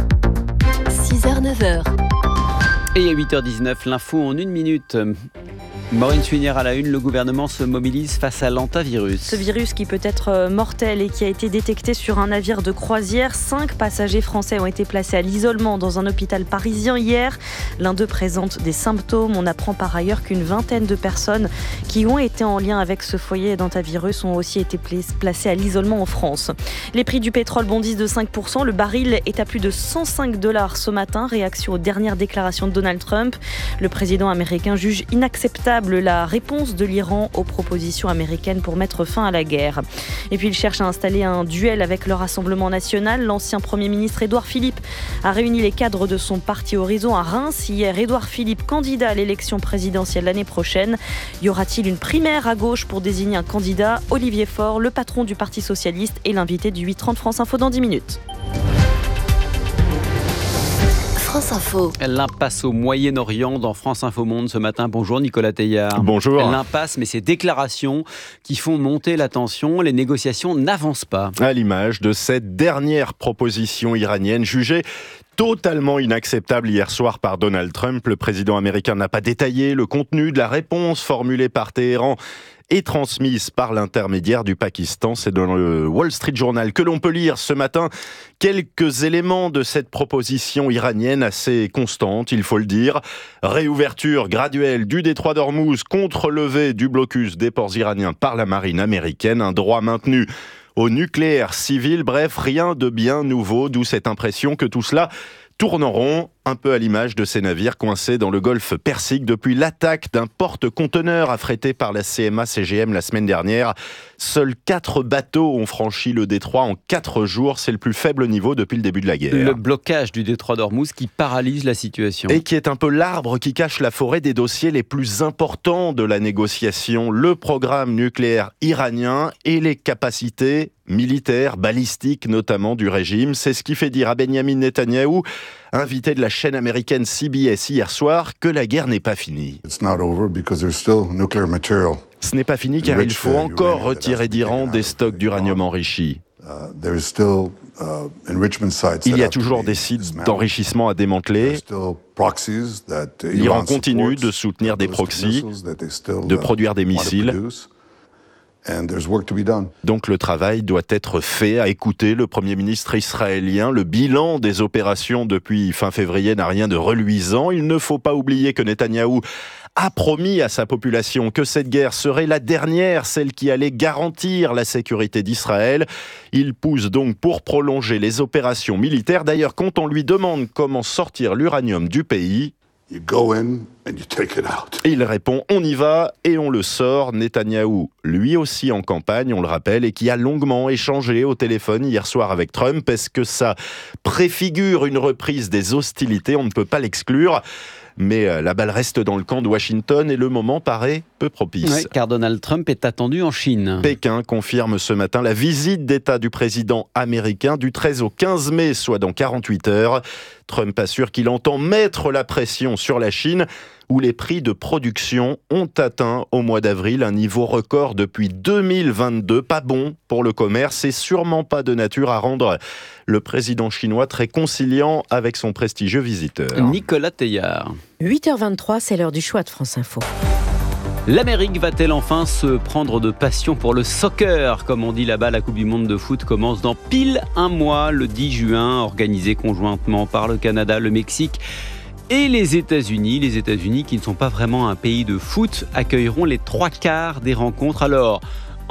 6h-9h. Et à 8h19, l'info en 1 minute. Maureen Suinière à la une, le gouvernement se mobilise face à l'hantavirus. Ce virus qui peut être mortel et qui a été détecté sur un navire de croisière. 5 passagers français ont été placés à l'isolement dans un hôpital parisien hier. L'un d'eux présente des symptômes. On apprend par ailleurs qu'une vingtaine de personnes qui ont été en lien avec ce foyer d'hantavirus ont aussi été placées à l'isolement en France. Les prix du pétrole bondissent de 5%. Le baril est à plus de $105 ce matin. Réaction aux dernières déclarations de Donald Trump. Le président américain juge inacceptable la réponse de l'Iran aux propositions américaines pour mettre fin à la guerre. Et puis il cherche à installer un duel avec le Rassemblement national. L'ancien Premier ministre Édouard Philippe a réuni les cadres de son parti Horizon à Reims. Hier, Édouard Philippe, candidat à l'élection présidentielle l'année prochaine. Y aura-t-il une primaire à gauche pour désigner un candidat ? Olivier Faure, le patron du Parti socialiste, est l'invité du 8h30 France Info dans 10 minutes. France Info. L'impasse au Moyen-Orient dans France Info Monde ce matin. Bonjour Nicolas Teillard. Bonjour. L'impasse, mais ces déclarations qui font monter la tension, les négociations n'avancent pas. À l'image de cette dernière proposition iranienne jugée totalement inacceptable hier soir par Donald Trump. Le président américain n'a pas détaillé le contenu de la réponse formulée par Téhéran et transmise par l'intermédiaire du Pakistan. C'est dans le Wall Street Journal que l'on peut lire ce matin quelques éléments de cette proposition iranienne assez constante, il faut le dire. Réouverture graduelle du détroit d'Ormuz, contre-levée du blocus des ports iraniens par la marine américaine, un droit maintenu au nucléaire civil, bref, rien de bien nouveau, d'où cette impression que tout cela tourne en rond, un peu à l'image de ces navires coincés dans le golfe Persique depuis l'attaque d'un porte-conteneurs affrété par la CMA-CGM la semaine dernière. Seuls 4 bateaux ont franchi le détroit en 4 jours. C'est le plus faible niveau depuis le début de la guerre. Le blocage du détroit d'Ormuz qui paralyse la situation. Et qui est un peu l'arbre qui cache la forêt des dossiers les plus importants de la négociation. Le programme nucléaire iranien et les capacités militaires, balistiques notamment du régime. C'est ce qui fait dire à Benyamin Netanyahou, invité de la chaîne américaine CBS hier soir, que la guerre n'est pas finie. Ce n'est pas fini car il faut encore retirer d'Iran des stocks d'uranium enrichi. Il y a toujours des sites d'enrichissement à démanteler. L'Iran continue de soutenir des proxys, de produire des missiles. Donc le travail doit être fait. À écouter le Premier ministre israélien, le bilan des opérations depuis fin février n'a rien de reluisant. Il ne faut pas oublier que Netanyahou a promis à sa population que cette guerre serait la dernière, celle qui allait garantir la sécurité d'Israël. Il pousse donc pour prolonger les opérations militaires. D'ailleurs, quand on lui demande comment sortir l'uranium du pays, il répond « on y va et on le sort ». Netanyahou, lui aussi en campagne, on le rappelle, et qui a longuement échangé au téléphone hier soir avec Trump. Est-ce que ça préfigure une reprise des hostilités ? On ne peut pas l'exclure. Mais la balle reste dans le camp de Washington et le moment paraît peu propice. Oui, car Donald Trump est attendu en Chine. Pékin confirme ce matin la visite d'État du président américain du 13 au 15 mai, soit dans 48 heures. Trump assure qu'il entend mettre la pression sur la Chine, où les prix de production ont atteint au mois d'avril un niveau record depuis 2022. Pas bon pour le commerce et sûrement pas de nature à rendre le président chinois très conciliant avec son prestigieux visiteur. Nicolas Teillard. 8h23, c'est l'heure du choix de France Info. L'Amérique va-t-elle enfin se prendre de passion pour le soccer ? Comme on dit là-bas, la Coupe du Monde de foot commence dans pile un mois, le 10 juin, organisée conjointement par le Canada, le Mexique et les États-Unis. Les États-Unis, qui ne sont pas vraiment un pays de foot, accueilleront les 3/4 des rencontres. Alors,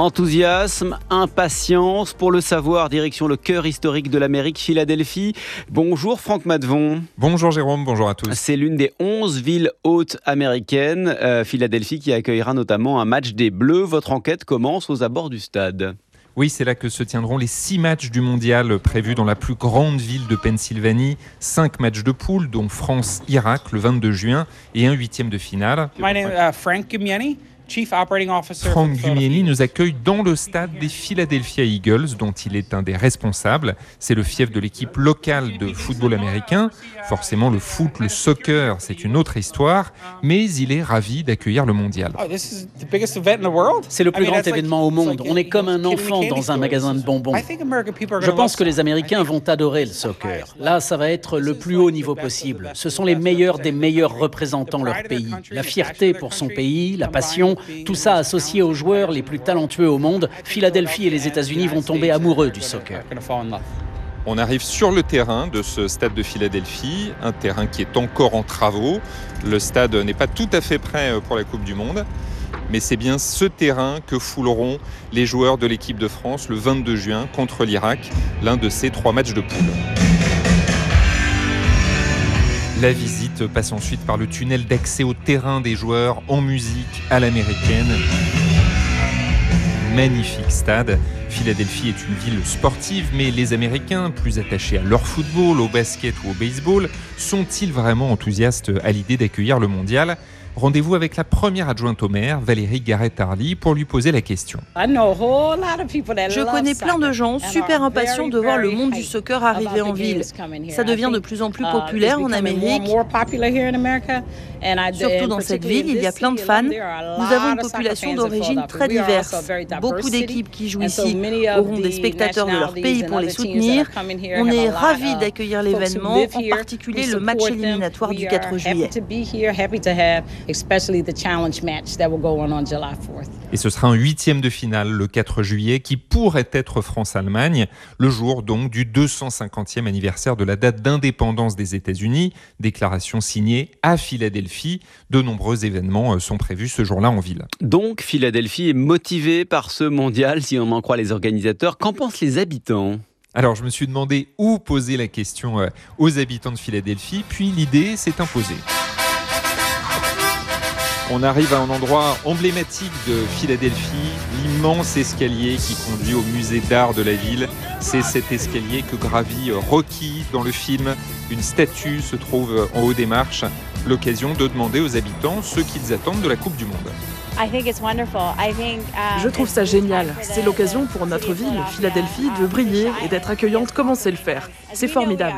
Enthousiasme, impatience, pour le savoir, direction le cœur historique de l'Amérique, Philadelphie. Bonjour Franck Maddevon. Bonjour Jérôme, bonjour à tous. C'est l'une des 11 villes hautes américaines, Philadelphie, qui accueillera notamment un match des Bleus. Votre enquête commence aux abords du stade. Oui, c'est là que se tiendront les 6 matchs du mondial prévus dans la plus grande ville de Pennsylvanie. 5 matchs de poule, dont France-Irak le 22 juin et un 8e de finale. My name is Frank Gumieni. Franck Gumieni nous accueille dans le stade des Philadelphia Eagles, dont il est un des responsables. C'est le fief de l'équipe locale de football américain. Forcément, le foot, le soccer, c'est une autre histoire, mais il est ravi d'accueillir le mondial. C'est le plus grand événement au monde. On est comme un enfant dans un magasin de bonbons. Je pense que les Américains vont adorer le soccer. Là, ça va être le plus haut niveau possible. Ce sont les meilleurs des meilleurs représentant leur pays. La fierté pour son pays, la passion, tout ça associé aux joueurs les plus talentueux au monde. Philadelphie et les États-Unis vont tomber amoureux du soccer. On arrive sur le terrain de ce stade de Philadelphie, un terrain qui est encore en travaux. Le stade n'est pas tout à fait prêt pour la Coupe du Monde, mais c'est bien ce terrain que fouleront les joueurs de l'équipe de France le 22 juin contre l'Irak, l'un de ces 3 matchs de poule. La visite passe ensuite par le tunnel d'accès au terrain des joueurs en musique à l'américaine. Magnifique stade. Philadelphie est une ville sportive, mais les Américains, plus attachés à leur football, au basket ou au baseball, sont-ils vraiment enthousiastes à l'idée d'accueillir le mondial ? Rendez-vous avec la première adjointe au maire, Valérie Garrett-Hardy, pour lui poser la question. Je connais plein de gens super impatients de voir le monde du soccer arriver en ville. Ça devient de plus en plus populaire en Amérique. Surtout dans cette ville, il y a plein de fans. Nous avons une population d'origine très diverse. Beaucoup d'équipes qui jouent ici auront des spectateurs de leur pays pour les soutenir. On est ravis d'accueillir l'événement, en particulier le match éliminatoire du 4 juillet. Et ce sera un 8e de finale le 4 juillet qui pourrait être France-Allemagne, le jour donc du 250e anniversaire de la date d'indépendance des États-Unis, déclaration signée à Philadelphie. De nombreux événements sont prévus ce jour-là en ville. Donc Philadelphie est motivée par ce mondial, si on en croit les organisateurs. Qu'en pensent les habitants ? Alors je me suis demandé où poser la question aux habitants de Philadelphie, puis l'idée s'est imposée. On arrive à un endroit emblématique de Philadelphie, l'immense escalier qui conduit au musée d'art de la ville. C'est cet escalier que gravit Rocky dans le film. Une statue se trouve en haut des marches. L'occasion de demander aux habitants ce qu'ils attendent de la Coupe du Monde. Je trouve ça génial. C'est l'occasion pour notre ville, Philadelphie, de briller et d'être accueillante comme on sait le faire. C'est formidable.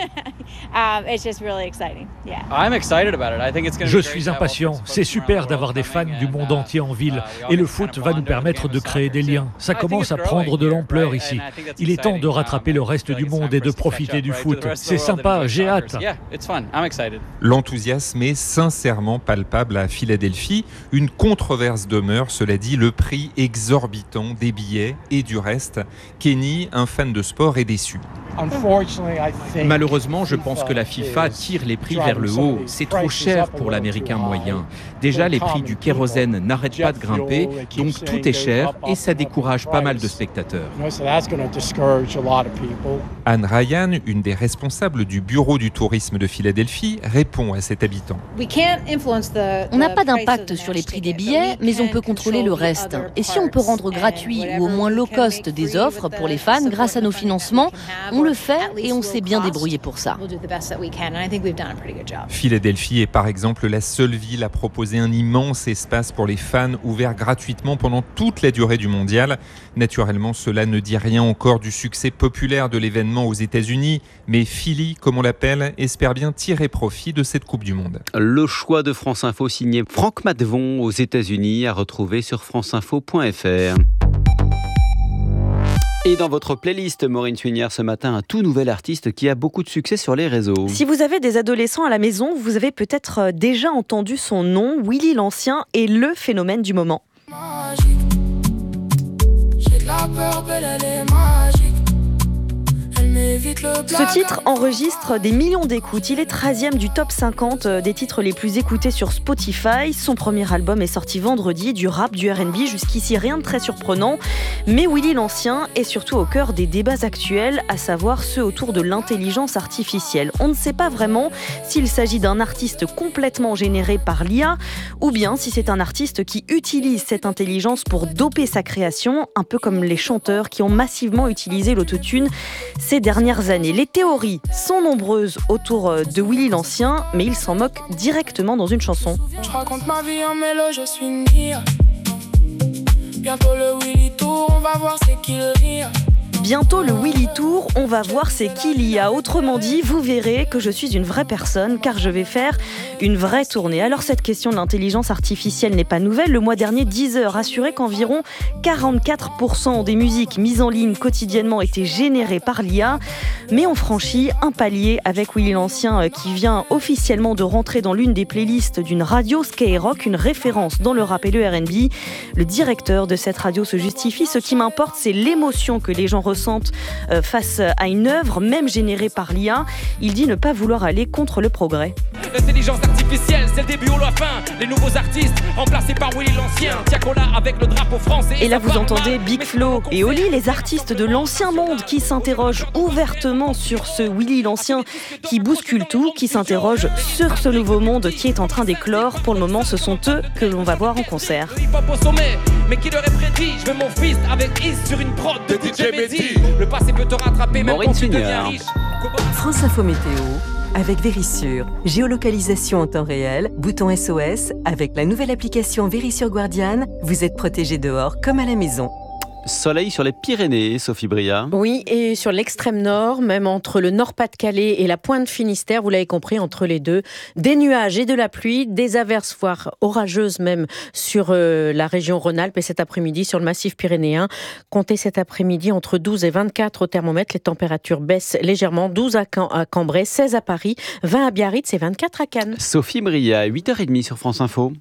Je suis impatient. C'est super d'avoir des fans du monde entier en ville. Et le foot va nous permettre de créer des liens. Ça commence à prendre de l'ampleur ici. Il est temps de rattraper le reste du monde et de profiter du foot. C'est sympa, j'ai hâte. L'enthousiasme est sincèrement palpable à Philadelphie. Une controverse demeure, cela dit, le prix exorbitant des billets et du reste. Kenny, un fan de sport, est déçu. Malheureusement, je pense que la FIFA tire les prix vers le haut. C'est trop cher pour l'Américain moyen. Déjà, les prix du kérosène n'arrêtent pas de grimper, donc tout est cher et ça décourage pas mal de spectateurs. Anne Ryan, une des responsables du bureau du tourisme de Philadelphie, répond à cet habitant. On n'a pas d'impact sur les prix des billets, mais on peut contrôler le reste. Et si on peut rendre gratuit ou au moins low cost des offres pour les fans grâce à nos financements, on le fait et on s'est bien débrouillé pour ça. Philadelphie est par exemple la seule ville à proposer un immense espace pour les fans ouvert gratuitement pendant toute la durée du mondial. Naturellement, cela ne dit rien encore du succès populaire de l'événement aux États-Unis, mais Philly, comme on l'appelle, espère bien tirer profit de cette Coupe du Monde. Le choix de France Info signé Franck Maddevon aux États-Unis à retrouver sur franceinfo.fr. Et dans votre playlist, Maureen Suignard, ce matin, un tout nouvel artiste qui a beaucoup de succès sur les réseaux. Si vous avez des adolescents à la maison, vous avez peut-être déjà entendu son nom. Willy l'Ancien est le phénomène du moment. Magique. J'ai de la peur, belle, elle est magique. Elle m'évite Ce titre enregistre des millions d'écoutes. Il est 13e du top 50 des titres les plus écoutés sur Spotify. Son premier album est sorti vendredi, du rap, du R&B, jusqu'ici rien de très surprenant. Mais Willy l'Ancien est surtout au cœur des débats actuels, à savoir ceux autour de l'intelligence artificielle. On ne sait pas vraiment s'il s'agit d'un artiste complètement généré par l'IA ou bien si c'est un artiste qui utilise cette intelligence pour doper sa création, un peu comme les chanteurs qui ont massivement utilisé l'autotune ces dernières années. Les théories sont nombreuses autour de Willy l'Ancien, mais il s'en moque directement dans une chanson. Je raconte ma vie en mélo, je suis une IA. Bientôt le Willy Tour, on va voir c'est qui le rire. Bientôt le Willy Tour, on va voir c'est qui l'IA. Autrement dit, vous verrez que je suis une vraie personne car je vais faire une vraie tournée. Alors cette question de l'intelligence artificielle n'est pas nouvelle. Le mois dernier, Deezer assurait qu'environ 44% des musiques mises en ligne quotidiennement étaient générées par l'IA. Mais on franchit un palier avec Willy l'Ancien qui vient officiellement de rentrer dans l'une des playlists d'une radio Skyrock, une référence dans le rap et le R&B. Le directeur de cette radio se justifie. Ce qui m'importe, c'est l'émotion que les gens ressentent face à une œuvre, même générée par l'IA. Il dit ne pas vouloir aller contre le progrès. L'intelligence artificielle, c'est le début ou la fin. Les nouveaux artistes remplacés par Willy l'Ancien. Tiakola avec le drapeau français. Et là, vous entendez Big Flo et Oli, les artistes de l'ancien monde qui s'interrogent ouvertement sur ce Willy l'Ancien qui bouscule tout, qui s'interrogent sur ce nouveau monde qui est en train d'éclore. Pour le moment, ce sont eux que l'on va voir en concert. Mais qui l'aurait prédit? Je veux mon fils avec Is sur une prod de DJ Mehdi. Le passé peut te rattraper même quand tu deviens riche. France Info Météo avec Vérissure. Géolocalisation en temps réel, bouton SOS. Avec la nouvelle application Vérissure Guardian, vous êtes protégé dehors comme à la maison. Soleil sur les Pyrénées, Sophie Bria. Oui, et sur l'extrême nord, même entre le Nord-Pas-de-Calais et la pointe Finistère, vous l'avez compris, entre les deux, des nuages et de la pluie, des averses, voire orageuses même, sur la région Rhône-Alpes et cet après-midi sur le massif pyrénéen. Comptez cet après-midi entre 12 et 24 au thermomètre. Les températures baissent légèrement, 12 à Cambrai, 16 à Paris, 20 à Biarritz et 24 à Cannes. Sophie Bria, 8h30 sur France Info.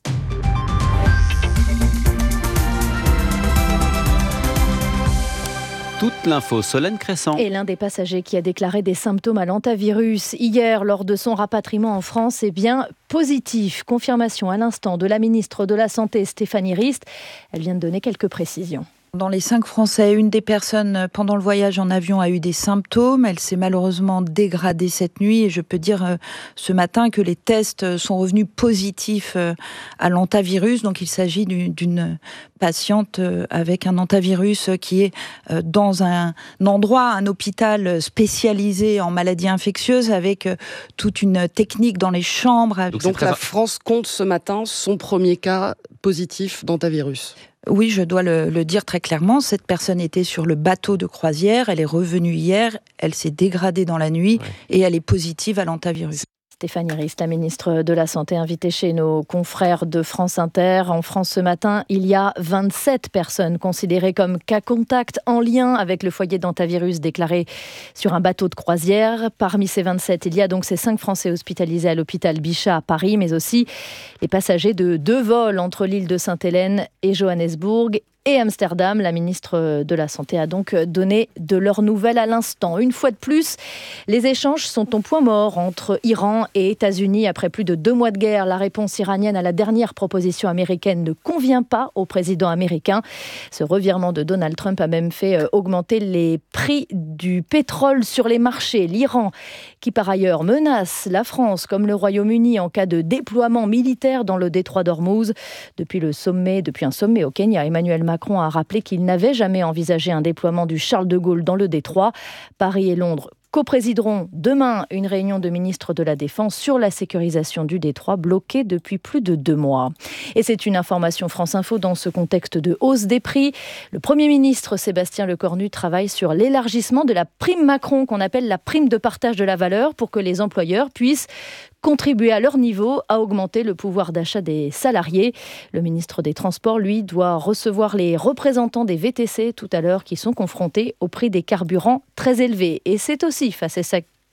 Toute l'info, Solène Crescent. Et l'un des passagers qui a déclaré des symptômes à l'hantavirus hier lors de son rapatriement en France est bien positif. Confirmation à l'instant de la ministre de la Santé Stéphanie Rist. Elle vient de donner quelques précisions. Dans les 5 Français, une des personnes pendant le voyage en avion a eu des symptômes. Elle s'est malheureusement dégradée cette nuit et je peux dire ce matin que les tests sont revenus positifs à l'hantavirus. Donc il s'agit d'une patiente avec un hantavirus qui est dans un endroit, un hôpital spécialisé en maladies infectieuses avec toute une technique dans les chambres. Donc la France compte ce matin son premier cas positif d'hantavirus. Oui, je dois le dire très clairement. Cette personne était sur le bateau de croisière. Elle est revenue hier. Elle s'est dégradée dans la nuit et elle est positive à l'hantavirus. Stéphanie Rist, la ministre de la Santé, invitée chez nos confrères de France Inter. En France ce matin, il y a 27 personnes considérées comme cas contact en lien avec le foyer d'hantavirus déclaré sur un bateau de croisière. Parmi ces 27, il y a donc ces 5 Français hospitalisés à l'hôpital Bichat à Paris, mais aussi les passagers de 2 vols entre l'île de Sainte-Hélène et Johannesburg et Amsterdam. La ministre de la Santé a donc donné de leurs nouvelles à l'instant. Une fois de plus, les échanges sont au point mort entre Iran et États-Unis. Après plus de 2 mois de guerre, la réponse iranienne à la dernière proposition américaine ne convient pas au président américain. Ce revirement de Donald Trump a même fait augmenter les prix du pétrole sur les marchés. L'Iran, qui par ailleurs menace la France comme le Royaume-Uni en cas de déploiement militaire dans le détroit d'Ormuz. Depuis un sommet au Kenya, Emmanuel Macron a rappelé qu'il n'avait jamais envisagé un déploiement du Charles de Gaulle dans le détroit. Paris et Londres coprésideront demain une réunion de ministres de la Défense sur la sécurisation du détroit bloqué depuis plus de 2 mois. Et c'est une information France Info dans ce contexte de hausse des prix. Le Premier ministre Sébastien Lecornu travaille sur l'élargissement de la prime Macron qu'on appelle la prime de partage de la valeur pour que les employeurs puissent contribuer à leur niveau à augmenter le pouvoir d'achat des salariés. Le ministre des Transports, lui, doit recevoir les représentants des VTC tout à l'heure qui sont confrontés au prix des carburants très élevés. Et c'est aussi face à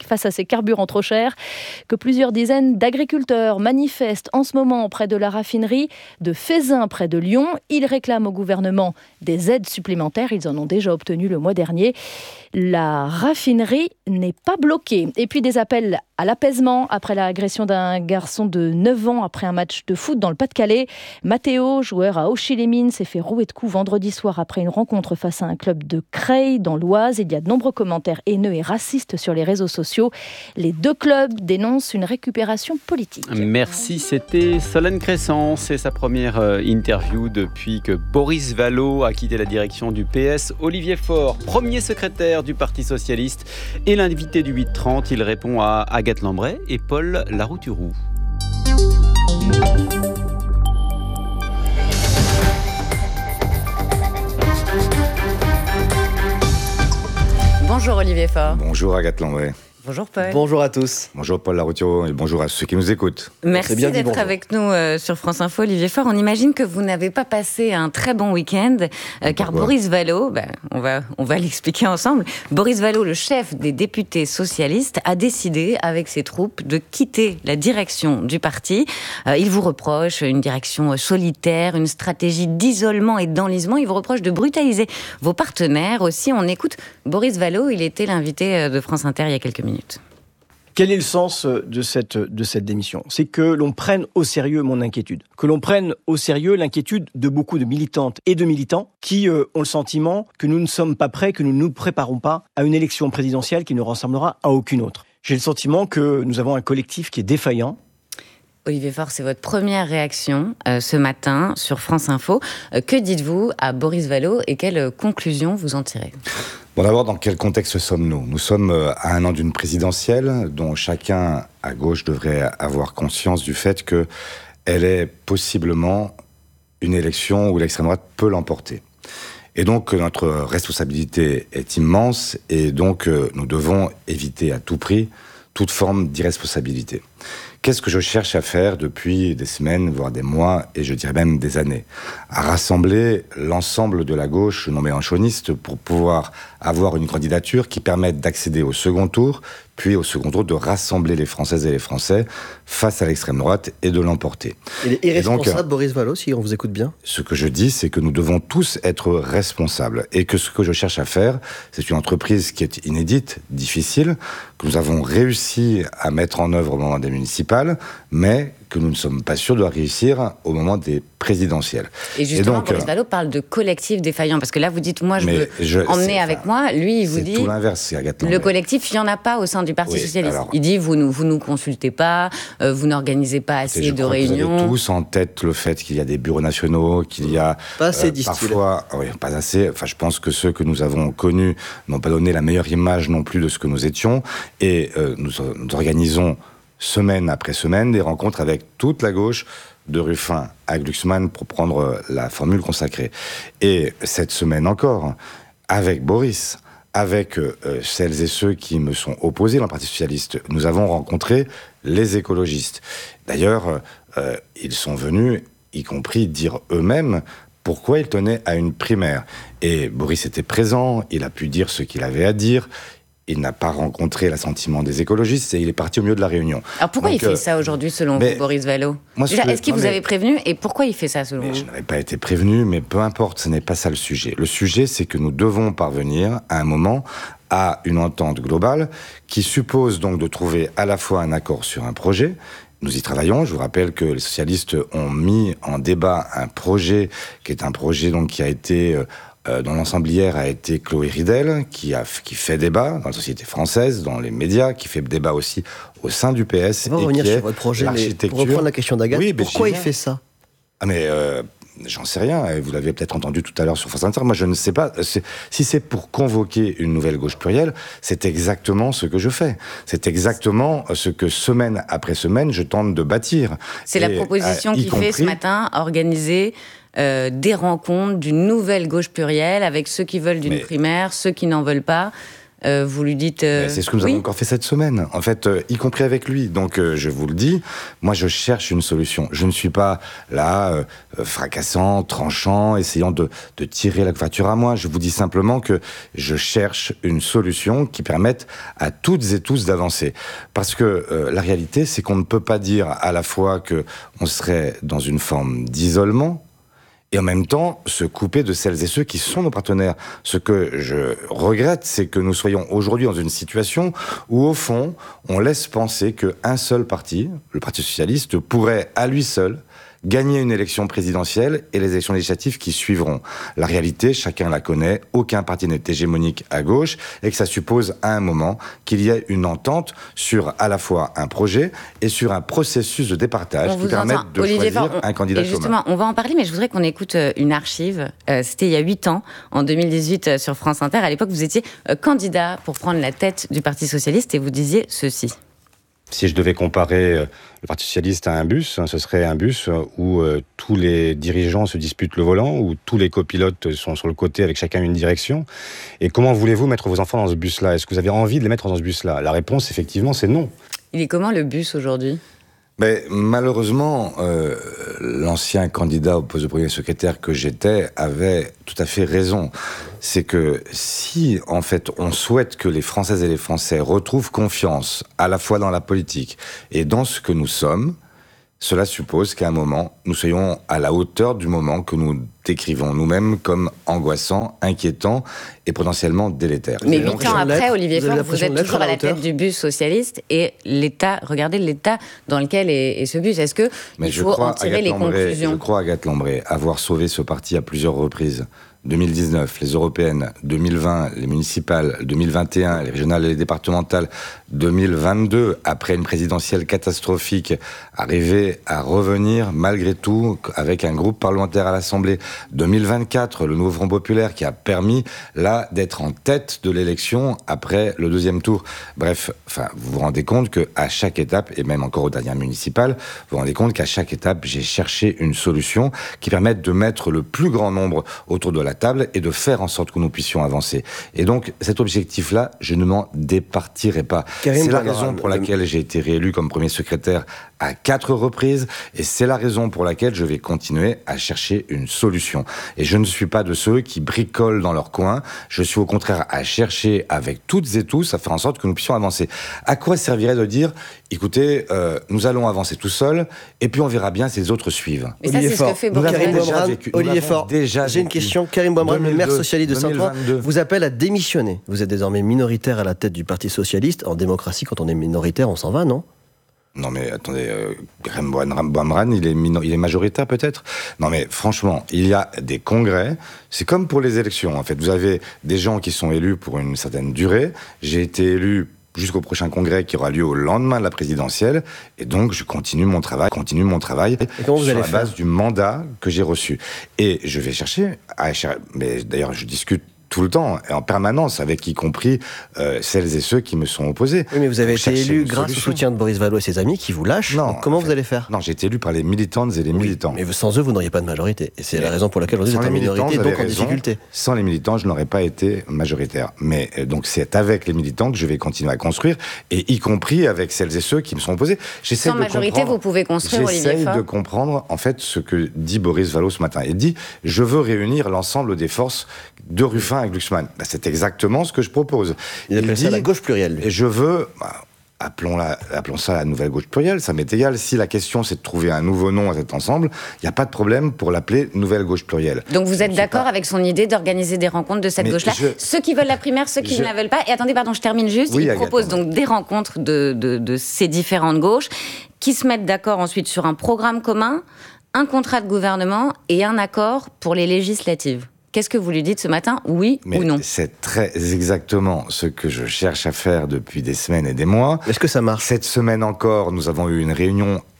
face à ces carburants trop chers que plusieurs dizaines d'agriculteurs manifestent en ce moment près de la raffinerie de Feyzin, près de Lyon. Ils réclament au gouvernement des aides supplémentaires. Ils en ont déjà obtenu le mois dernier. La raffinerie n'est pas bloquée. Et puis des appels à l'apaisement après l'agression d'un garçon de 9 ans après un match de foot dans le Pas-de-Calais. Mathéo, joueur à Auchy-les-Mines, s'est fait rouer de coups vendredi soir après une rencontre face à un club de Creil dans l'Oise. Il y a de nombreux commentaires haineux et racistes sur les réseaux sociaux. Les deux clubs dénoncent une récupération politique. Merci, c'était Solène Crescent. C'est sa première interview depuis que Boris Vallaud a quitté la direction du PS. Olivier Faure, premier secrétaire du Parti Socialiste, et l'invité du 8h30, il répond à Agathe Lambray et Paul Larouturou. Bonjour Olivier Faure. Bonjour Agathe Lambray. Bonjour Paul. Bonjour à tous. Bonjour Paul Larouturou et bonjour à ceux qui nous écoutent. Merci d'être avec nous sur France Info, Olivier Faure. On imagine que vous n'avez pas passé un très bon week-end, car Boris Vallaud, on va l'expliquer ensemble. Boris Vallaud, le chef des députés socialistes, a décidé avec ses troupes de quitter la direction du parti. Il vous reproche une direction solitaire, une stratégie d'isolement et d'enlisement. Il vous reproche de brutaliser vos partenaires aussi. On écoute Boris Vallaud, il était l'invité de France Inter il y a quelques minutes. Quel est le sens de cette démission ? C'est que l'on prenne au sérieux mon inquiétude. Que l'on prenne au sérieux l'inquiétude de beaucoup de militantes et de militants qui ont le sentiment que nous ne sommes pas prêts, que nous ne nous préparons pas à une élection présidentielle qui ne ressemblera à aucune autre. J'ai le sentiment que nous avons un collectif qui est défaillant. Olivier Faure, c'est votre première réaction ce matin sur France Info. Que dites-vous à Boris Vallaud et quelles conclusions vous en tirez ? Bon, d'abord, dans quel contexte sommes-nous ? Nous sommes à un an d'une présidentielle dont chacun à gauche devrait avoir conscience du fait qu'elle est possiblement une élection où l'extrême droite peut l'emporter. Et donc, notre responsabilité est immense et donc nous devons éviter à tout prix toute forme d'irresponsabilité. Qu'est-ce que je cherche à faire depuis des semaines, voire des mois, et je dirais même des années ? À rassembler l'ensemble de la gauche non mélenchoniste pour pouvoir avoir une candidature qui permette d'accéder au second tour, puis au second tour de rassembler les Françaises et les Français face à l'extrême droite et de l'emporter. Il est irresponsable, Boris Vallaud, si on vous écoute bien ? Ce que je dis, c'est que nous devons tous être responsables et que ce que je cherche à faire, c'est une entreprise qui est inédite, difficile, que nous avons réussi à mettre en œuvre au moment des municipales, mais que nous ne sommes pas sûrs de réussir au moment des présidentielles. Et justement, donc, Boris Vallaud parle de collectif défaillant, parce que là, vous dites, moi, je veux emmener avec moi. Lui, il vous dit... C'est tout l'inverse, c'est Agathe Lambray. Le collectif, il n'y en a pas au sein du Parti Socialiste. Alors, il dit, vous nous consultez pas, vous n'organisez pas assez de réunions. Vous avez tous en tête le fait qu'il y a des bureaux nationaux, qu'il y a... Pas assez, parfois, oui, pas assez. Enfin, je pense que ceux que nous avons connus n'ont pas donné la meilleure image non plus de ce que nous étions. Et nous organisons semaine après semaine, des rencontres avec toute la gauche, de Ruffin à Glucksmann, pour prendre la formule consacrée. Et cette semaine encore, avec Boris, avec celles et ceux qui me sont opposés dans le Parti Socialiste, nous avons rencontré les écologistes. D'ailleurs, ils sont venus, y compris dire eux-mêmes, pourquoi ils tenaient à une primaire. Et Boris était présent, il a pu dire ce qu'il avait à dire. Il n'a pas rencontré l'assentiment des écologistes et il est parti au milieu de la réunion. Alors pourquoi il fait ça aujourd'hui, selon vous, Boris Vallaud ? Est-ce qu'il vous avait prévenu et pourquoi il fait ça, selon vous ? Je n'avais pas été prévenu, mais peu importe, ce n'est pas ça le sujet. Le sujet, c'est que nous devons parvenir, à un moment, à une entente globale qui suppose donc de trouver à la fois un accord sur un projet. Nous y travaillons. Je vous rappelle que les socialistes ont mis en débat un projet qui est un projet donc qui a été... dont l'ensemblière a été Chloé Ridel, qui fait débat dans la société française, dans les médias, qui fait débat aussi au sein du PS. On va revenir sur votre projet, mais pour reprendre la question d'Agathe, pourquoi il fait ça ? J'en sais rien, vous l'avez peut-être entendu tout à l'heure sur France Inter, moi je ne sais pas. Si c'est pour convoquer une nouvelle gauche plurielle, c'est exactement ce que je fais. C'est exactement ce que semaine après semaine je tente de bâtir. C'est la proposition qu'il fait ce matin, organiser des rencontres d'une nouvelle gauche plurielle avec ceux qui veulent d'une primaire, ceux qui n'en veulent pas. vous lui dites... C'est ce que nous avons encore fait cette semaine, en fait, y compris avec lui. Donc, je vous le dis, moi, je cherche une solution. Je ne suis pas là, fracassant, tranchant, essayant de tirer la couverture à moi. Je vous dis simplement que je cherche une solution qui permette à toutes et tous d'avancer. Parce que la réalité, c'est qu'on ne peut pas dire à la fois qu'on serait dans une forme d'isolement, et en même temps se couper de celles et ceux qui sont nos partenaires. Ce que je regrette, c'est que nous soyons aujourd'hui dans une situation où, au fond, on laisse penser qu'un seul parti, le Parti socialiste, pourrait à lui seul gagner une élection présidentielle et les élections législatives qui suivront. La réalité, chacun la connaît, aucun parti n'est hégémonique à gauche, et que ça suppose à un moment qu'il y ait une entente sur à la fois un projet et sur un processus de départage qui permette de choisir un candidat commun. Justement, on va en parler, mais je voudrais qu'on écoute une archive. C'était il y a 8 ans, en 2018, sur France Inter. À l'époque, vous étiez candidat pour prendre la tête du Parti socialiste et vous disiez ceci. Si je devais comparer le Parti socialiste à un bus, ce serait un bus où tous les dirigeants se disputent le volant, où tous les copilotes sont sur le côté avec chacun une direction. Et comment voulez-vous mettre vos enfants dans ce bus-là ? Est-ce que vous avez envie de les mettre dans ce bus-là ? La réponse, effectivement, c'est non. Il est comment le bus aujourd'hui ? Mais malheureusement, l'ancien candidat au poste de premier secrétaire que j'étais avait tout à fait raison. C'est que si, en fait, on souhaite que les Françaises et les Français retrouvent confiance à la fois dans la politique et dans ce que nous sommes, cela suppose qu'à un moment, nous soyons à la hauteur du moment que nous décrivons nous-mêmes comme angoissant, inquiétant et potentiellement délétère. Mais 8 ans après, Olivier Faure, vous êtes toujours à la tête du bus socialiste et l'État, regardez l'état dans lequel est ce bus. Est-ce qu'il faut en tirer les conclusions ? Je crois, Agathe Lambré, avoir sauvé ce parti à plusieurs reprises. 2019, les européennes, 2020, les municipales, 2021, les régionales et les départementales, 2022, après une présidentielle catastrophique, arriver à revenir malgré tout avec un groupe parlementaire à l'Assemblée, 2024, le nouveau Front populaire qui a permis là d'être en tête de l'élection après le deuxième tour. Bref, vous vous rendez compte qu'à chaque étape, et même encore aux dernières municipales, vous vous rendez compte qu'à chaque étape, j'ai cherché une solution qui permette de mettre le plus grand nombre autour de la table et de faire en sorte que nous puissions avancer. Et donc, cet objectif-là, je ne m'en départirai pas. C'est la raison pour laquelle j'ai été réélu comme premier secrétaire à 4 reprises, et c'est la raison pour laquelle je vais continuer à chercher une solution. Et je ne suis pas de ceux qui bricolent dans leur coin, je suis au contraire à chercher avec toutes et tous à faire en sorte que nous puissions avancer. À quoi servirait de dire, écoutez, nous allons avancer tout seuls, et puis on verra bien si les autres suivent. Mais ça, c'est ce que fait Karim Bouamrane. Olivier Faure, j'ai une question. Karim Bouamrane, le maire socialiste de Saint-Ouen, vous appelle à démissionner. Vous êtes désormais minoritaire à la tête du Parti socialiste. En démocratie, quand on est minoritaire, on s'en va, non ? Non mais attendez, Karim Bouamrane, il est majoritaire peut-être ? Non mais franchement, il y a des congrès, c'est comme pour les élections en fait. Vous avez des gens qui sont élus pour une certaine durée. J'ai été élu jusqu'au prochain congrès qui aura lieu au lendemain de la présidentielle, et donc je continue mon travail sur la base du mandat que j'ai reçu. Et je vais chercher, mais d'ailleurs je discute tout le temps, et en permanence, avec y compris celles et ceux qui me sont opposés. Oui, mais vous avez été élu grâce au soutien de Boris Vallaud et ses amis qui vous lâchent. Non. Comment vous allez faire ? Non, j'ai été élu par les militantes et les militants. Mais sans eux, vous n'auriez pas de majorité. Et c'est la raison pour laquelle vous êtes en minorité, donc en difficulté. Sans les militants, je n'aurais pas été majoritaire. Mais donc c'est avec les militants que je vais continuer à construire, et y compris avec celles et ceux qui me sont opposés. Sans majorité, vous pouvez construire, Olivier Faure. J'essaye de comprendre, en fait, ce que dit Boris Vallaud ce matin. Il dit, je veux réunir l'ensemble des forces de Ruffin à Glucksmann. C'est exactement ce que je propose. Il appelle ça la gauche plurielle. Et je veux... Appelons ça la nouvelle gauche plurielle, ça m'est égal. Si la question c'est de trouver un nouveau nom à cet ensemble, il n'y a pas de problème pour l'appeler nouvelle gauche plurielle. Donc vous êtes d'accord avec son idée d'organiser des rencontres de cette gauche-là ? Ceux qui veulent la primaire, ceux qui ne la veulent pas. Et attendez, pardon, je termine juste. Il propose donc des rencontres de ces différentes gauches qui se mettent d'accord ensuite sur un programme commun, un contrat de gouvernement et un accord pour les législatives. Qu'est-ce que vous lui dites ce matin, oui ou non ? C'est très exactement ce que je cherche à faire depuis des semaines et des mois. Est-ce que ça marche ? Cette semaine encore, nous avons eu une réunion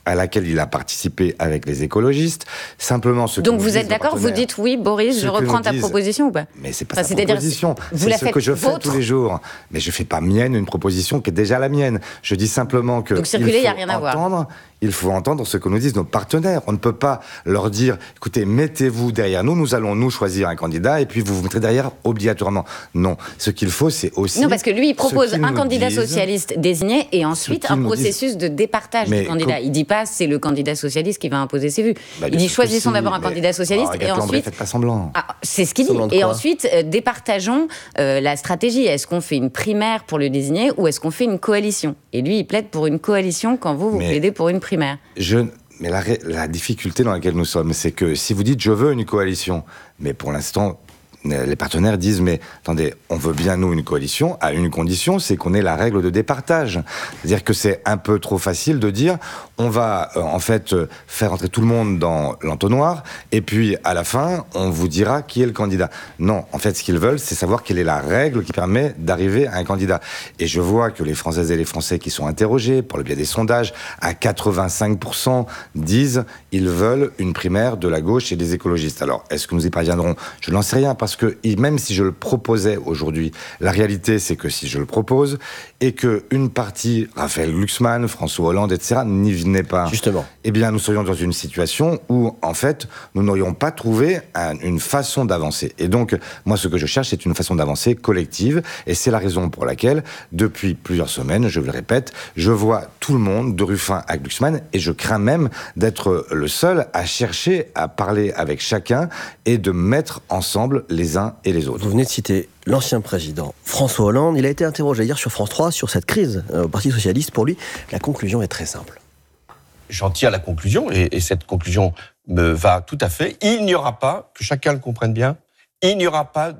à laquelle il a participé avec les écologistes. Simplement, donc vous êtes d'accord, vous dites oui, Boris, je reprends ta proposition ou pas? Mais c'est pas sa proposition, c'est ce que je fais tous les jours. Mais je fais pas mienne une proposition qui est déjà la mienne. Je dis simplement que... Donc circuler, il n'y a rien à voir. Il faut entendre ce que nous disent nos partenaires. On ne peut pas leur dire, écoutez, mettez-vous derrière nous, nous allons nous choisir un candidat et puis vous vous mettrez derrière obligatoirement. Non, ce qu'il faut, c'est aussi... Non, parce que lui, il propose un candidat socialiste désigné et ensuite un processus de départage du candidat. Il dit pas c'est le candidat socialiste qui va imposer ses vues. Il dit choisissons d'abord un candidat socialiste et ensuite... Faites pas semblant. C'est ce qu'il dit. Et ensuite, départageons la stratégie. Est-ce qu'on fait une primaire pour le désigner ou est-ce qu'on fait une coalition? Et lui, il plaide pour une coalition quand vous plaidez pour une primaire. Mais la difficulté dans laquelle nous sommes, c'est que si vous dites je veux une coalition, mais pour l'instant, les partenaires disent mais attendez, on veut bien nous une coalition à une condition, c'est qu'on ait la règle de départage. C'est-à-dire que c'est un peu trop facile de dire on va en fait faire entrer tout le monde dans l'entonnoir et puis à la fin on vous dira qui est le candidat. Non, en fait ce qu'ils veulent c'est savoir quelle est la règle qui permet d'arriver à un candidat. Et je vois que les Françaises et les Français qui sont interrogés par le biais des sondages, à 85% disent ils veulent une primaire de la gauche et des écologistes. Alors est-ce que nous y parviendrons? Je n'en sais rien parce que même si je le proposais aujourd'hui, la réalité c'est que si je le propose et qu'une partie, Raphaël Glucksmann, François Hollande, etc., n'y venait pas, justement, eh bien nous serions dans une situation où en fait nous n'aurions pas trouvé une façon d'avancer. Et donc moi ce que je cherche c'est une façon d'avancer collective et c'est la raison pour laquelle depuis plusieurs semaines, je vous le répète, je vois tout le monde de Ruffin à Glucksmann et je crains même d'être le seul à chercher à parler avec chacun et de mettre ensemble les uns et les autres. Vous venez de citer l'ancien président François Hollande. Il a été interrogé hier sur France 3 sur cette crise au Parti socialiste. Pour lui, la conclusion est très simple. J'en tire la conclusion, et cette conclusion me va tout à fait. Il n'y aura pas, que chacun le comprenne bien, il n'y aura pas